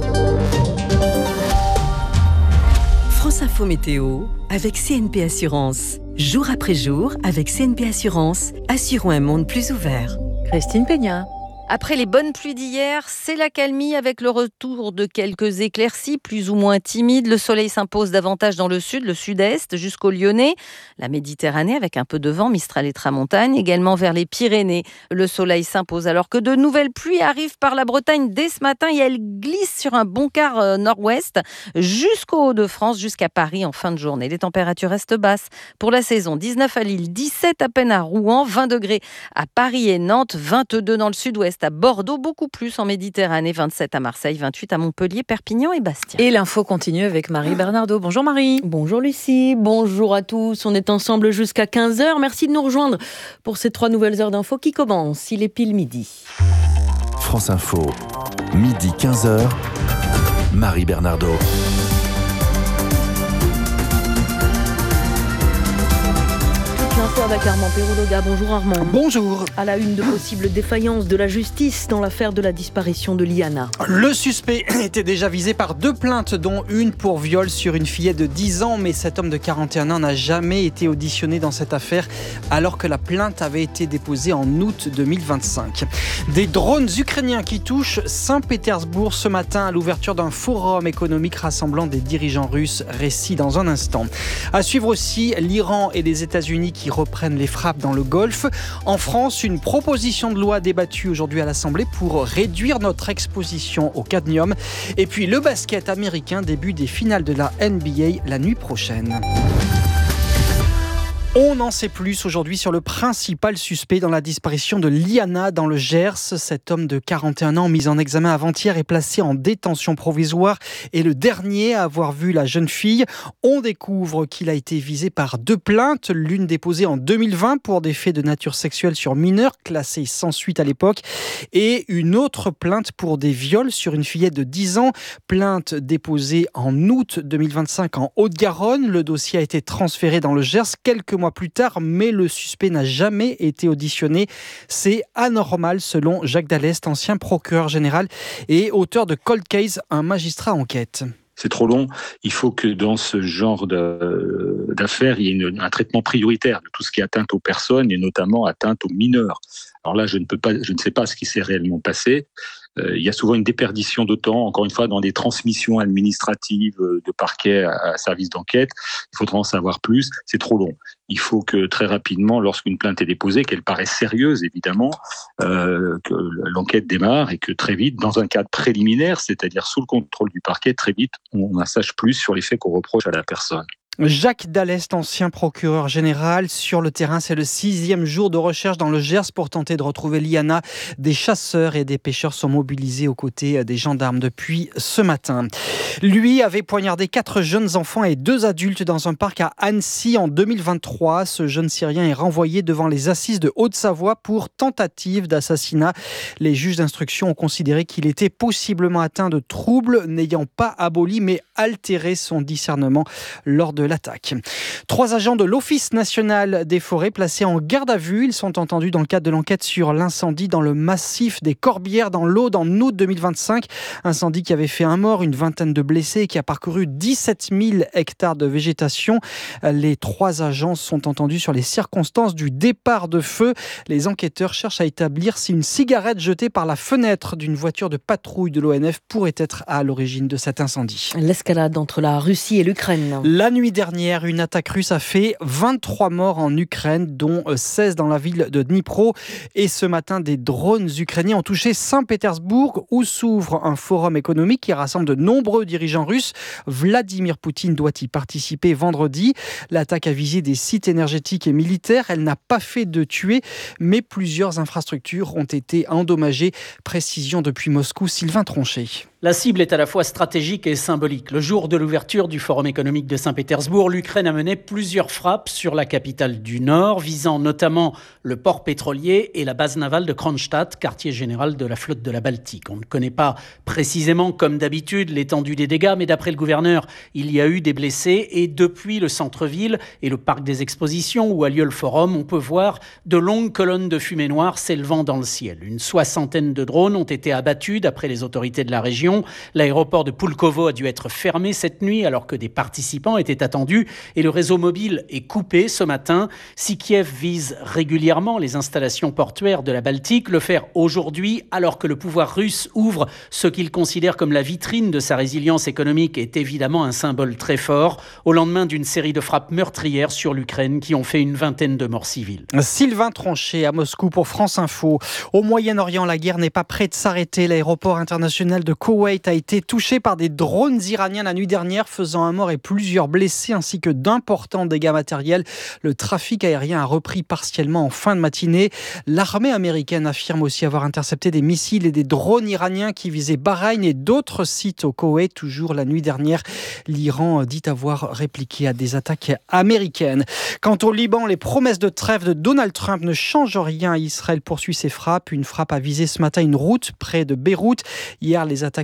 France Info Météo avec CNP Assurance. Jour après jour, avec CNP Assurance, assurons un monde plus ouvert. Christine Peña. Après les bonnes pluies d'hier, c'est l'accalmie avec le retour de quelques éclaircies, plus ou moins timides. Le soleil s'impose davantage dans le sud, le sud-est, jusqu'au Lyonnais. La Méditerranée avec un peu de vent, Mistral et Tramontane, également vers les Pyrénées. Le soleil s'impose alors que de nouvelles pluies arrivent par la Bretagne dès ce matin et elles glissent sur un bon quart nord-ouest jusqu'au Hauts-de-France, jusqu'à Paris en fin de journée. Les températures restent basses pour la saison. 19 à Lille, 17 à peine à Rouen, 20 degrés à Paris et Nantes, 22 dans le sud-ouest à Bordeaux, beaucoup plus en Méditerranée, 27 à Marseille, 28 à Montpellier, Perpignan et Bastia. Et l'info continue avec Marie Bernardo. Bonjour Marie. Bonjour Lucie, bonjour à tous. On est ensemble jusqu'à 15h. Merci de nous rejoindre pour ces 3 nouvelles heures d'info qui commencent. Il est pile midi. France Info, midi 15h, Marie Bernardo. l'info avec Armand Perrouloga. Bonjour Armand. Bonjour. À la une, de possibles défaillances de la justice dans l'affaire de la disparition de Liana. Le suspect était déjà visé par 2 plaintes, dont une pour viol sur une fillette de 10 ans. Mais cet homme de 41 ans n'a jamais été auditionné dans cette affaire, alors que la plainte avait été déposée en août 2025. Des drones ukrainiens qui touchent Saint-Pétersbourg ce matin à l'ouverture d'un forum économique rassemblant des dirigeants russes. Récit dans un instant. À suivre aussi l'Iran et les États-Unis qui reprennent les frappes dans le Golfe. En France, une proposition de loi débattue aujourd'hui à l'Assemblée pour réduire notre exposition au cadmium. Et puis le basket américain, début des finales de la NBA la nuit prochaine. On en sait plus aujourd'hui sur le principal suspect dans la disparition de Liana dans le Gers. Cet homme de 41 ans mis en examen avant-hier est placé en détention provisoire et le dernier à avoir vu la jeune fille. On découvre qu'il a été visé par 2 plaintes, l'une déposée en 2020 pour des faits de nature sexuelle sur mineurs, classés sans suite à l'époque, et une autre plainte pour des viols sur une fillette de 10 ans, plainte déposée en août 2025 en Haute-Garonne. Le dossier a été transféré dans le Gers quelques mois plus tard, mais le suspect n'a jamais été auditionné. C'est anormal selon Jacques Dallest, ancien procureur général et auteur de Cold Case, un magistrat enquête. C'est trop long. Il faut que dans ce genre d'affaires, il y ait un traitement prioritaire de tout ce qui est atteinte aux personnes et notamment atteinte aux mineurs. Alors là, je ne sais pas ce qui s'est réellement passé. Il y a souvent une déperdition de temps, encore une fois, dans des transmissions administratives de parquet à service d'enquête. Il faudra en savoir plus. C'est trop long. Il faut que très rapidement, lorsqu'une plainte est déposée, qu'elle paraisse sérieuse, évidemment, que l'enquête démarre et que très vite, dans un cadre préliminaire, c'est-à-dire sous le contrôle du parquet, très vite, on en sache plus sur les faits qu'on reproche à la personne. Jacques Dallest, ancien procureur général. Sur le terrain, c'est le 6e jour de recherche dans le Gers pour tenter de retrouver Liana. Des chasseurs et des pêcheurs sont mobilisés aux côtés des gendarmes depuis ce matin. Lui avait poignardé 4 jeunes enfants et 2 adultes dans un parc à Annecy en 2023. Ce jeune Syrien est renvoyé devant les assises de Haute-Savoie pour tentative d'assassinat. Les juges d'instruction ont considéré qu'il était possiblement atteint de troubles n'ayant pas aboli mais altéré son discernement lors de l'attaque. 3 agents de l'Office national des forêts placés en garde à vue. Ils sont entendus dans le cadre de l'enquête sur l'incendie dans le massif des Corbières dans l'Aude en août 2025. Incendie qui avait fait 1 mort, une vingtaine de blessés et qui a parcouru 17 000 hectares de végétation. Les 3 agents sont entendus sur les circonstances du départ de feu. Les enquêteurs cherchent à établir si une cigarette jetée par la fenêtre d'une voiture de patrouille de l'ONF pourrait être à l'origine de cet incendie. L'escalade entre la Russie et l'Ukraine. La nuit dernière, une attaque russe a fait 23 morts en Ukraine, dont 16 dans la ville de Dnipro. Et ce matin, des drones ukrainiens ont touché Saint-Pétersbourg, où s'ouvre un forum économique qui rassemble de nombreux dirigeants russes. Vladimir Poutine doit y participer vendredi. L'attaque a visé des sites énergétiques et militaires. Elle n'a pas fait de tués, mais plusieurs infrastructures ont été endommagées. Précision depuis Moscou, Sylvain Tronchet. La cible est à la fois stratégique et symbolique. Le jour de l'ouverture du Forum économique de Saint-Pétersbourg, l'Ukraine a mené plusieurs frappes sur la capitale du Nord, visant notamment le port pétrolier et la base navale de Kronstadt, quartier général de la flotte de la Baltique. On ne connaît pas précisément, comme d'habitude, l'étendue des dégâts, mais d'après le gouverneur, il y a eu des blessés et depuis le centre-ville et le parc des expositions où a lieu le forum, on peut voir de longues colonnes de fumée noire s'élevant dans le ciel. Une 60aine de drones ont été abattus d'après les autorités de la région. L'aéroport de Pulkovo a dû être fermé cette nuit alors que des participants étaient attendus et le réseau mobile est coupé ce matin. Si Kiev vise régulièrement les installations portuaires de la Baltique, le faire aujourd'hui alors que le pouvoir russe ouvre ce qu'il considère comme la vitrine de sa résilience économique est évidemment un symbole très fort au lendemain d'une série de frappes meurtrières sur l'Ukraine qui ont fait une vingtaine de morts civiles. Sylvain Tronchet à Moscou pour France Info. Au Moyen-Orient, la guerre n'est pas près de s'arrêter. L'aéroport international de Koweït a été touché par des drones iraniens la nuit dernière, faisant 1 mort et plusieurs blessés, ainsi que d'importants dégâts matériels. Le trafic aérien a repris partiellement en fin de matinée. L'armée américaine affirme aussi avoir intercepté des missiles et des drones iraniens qui visaient Bahreïn et d'autres sites au Koweït. Toujours la nuit dernière, l'Iran dit avoir répliqué à des attaques américaines. Quant au Liban, les promesses de trêve de Donald Trump ne changent rien. Israël poursuit ses frappes. Une frappe a visé ce matin une route près de Beyrouth. Hier, les attaques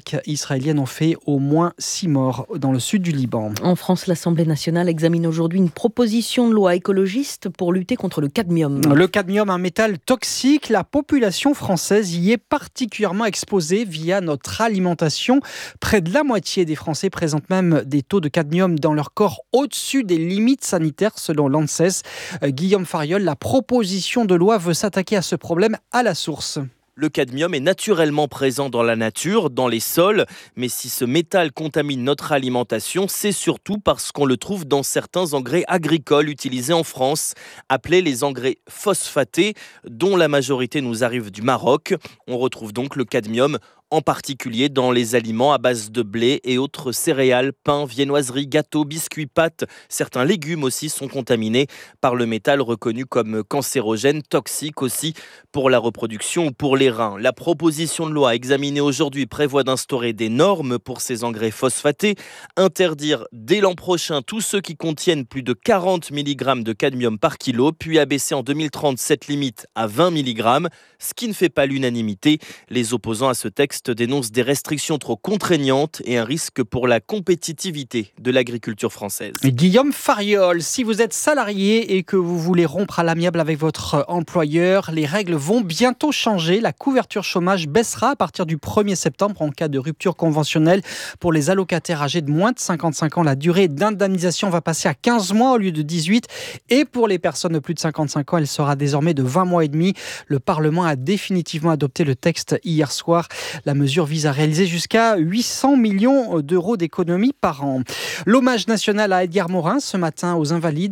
attaques israéliennes ont fait au moins 6 morts dans le sud du Liban. En France, l'Assemblée nationale examine aujourd'hui une proposition de loi écologiste pour lutter contre le cadmium. Le cadmium, un métal toxique, la population française y est particulièrement exposée via notre alimentation. Près de la moitié des Français présentent même des taux de cadmium dans leur corps au-dessus des limites sanitaires selon l'ANSES. Guillaume Fariol, la proposition de loi veut s'attaquer à ce problème à la source. Le cadmium est naturellement présent dans la nature, dans les sols, mais si ce métal contamine notre alimentation, c'est surtout parce qu'on le trouve dans certains engrais agricoles utilisés en France, appelés les engrais phosphatés, dont la majorité nous arrive du Maroc. On retrouve donc le cadmium en particulier dans les aliments à base de blé et autres céréales, pain, viennoiseries, gâteaux, biscuits, pâtes. Certains légumes aussi sont contaminés par le métal reconnu comme cancérogène, toxique aussi pour la reproduction ou pour les reins. La proposition de loi examinée aujourd'hui prévoit d'instaurer des normes pour ces engrais phosphatés, interdire dès l'an prochain tous ceux qui contiennent plus de 40 mg de cadmium par kilo, puis abaisser en 2030 cette limite à 20 mg, ce qui ne fait pas l'unanimité. Les opposants à ce texte dénonce des restrictions trop contraignantes et un risque pour la compétitivité de l'agriculture française. Guillaume Fariol, si vous êtes salarié et que vous voulez rompre à l'amiable avec votre employeur, les règles vont bientôt changer. La couverture chômage baissera à partir du 1er septembre en cas de rupture conventionnelle. Pour les allocataires âgés de moins de 55 ans, la durée d'indemnisation va passer à 15 mois au lieu de 18. Et pour les personnes de plus de 55 ans, elle sera désormais de 20 mois et demi. Le Parlement a définitivement adopté le texte hier soir. La mesure vise à réaliser jusqu'à 800 millions d'euros d'économies par an. L'hommage national à Edgar Morin ce matin aux Invalides.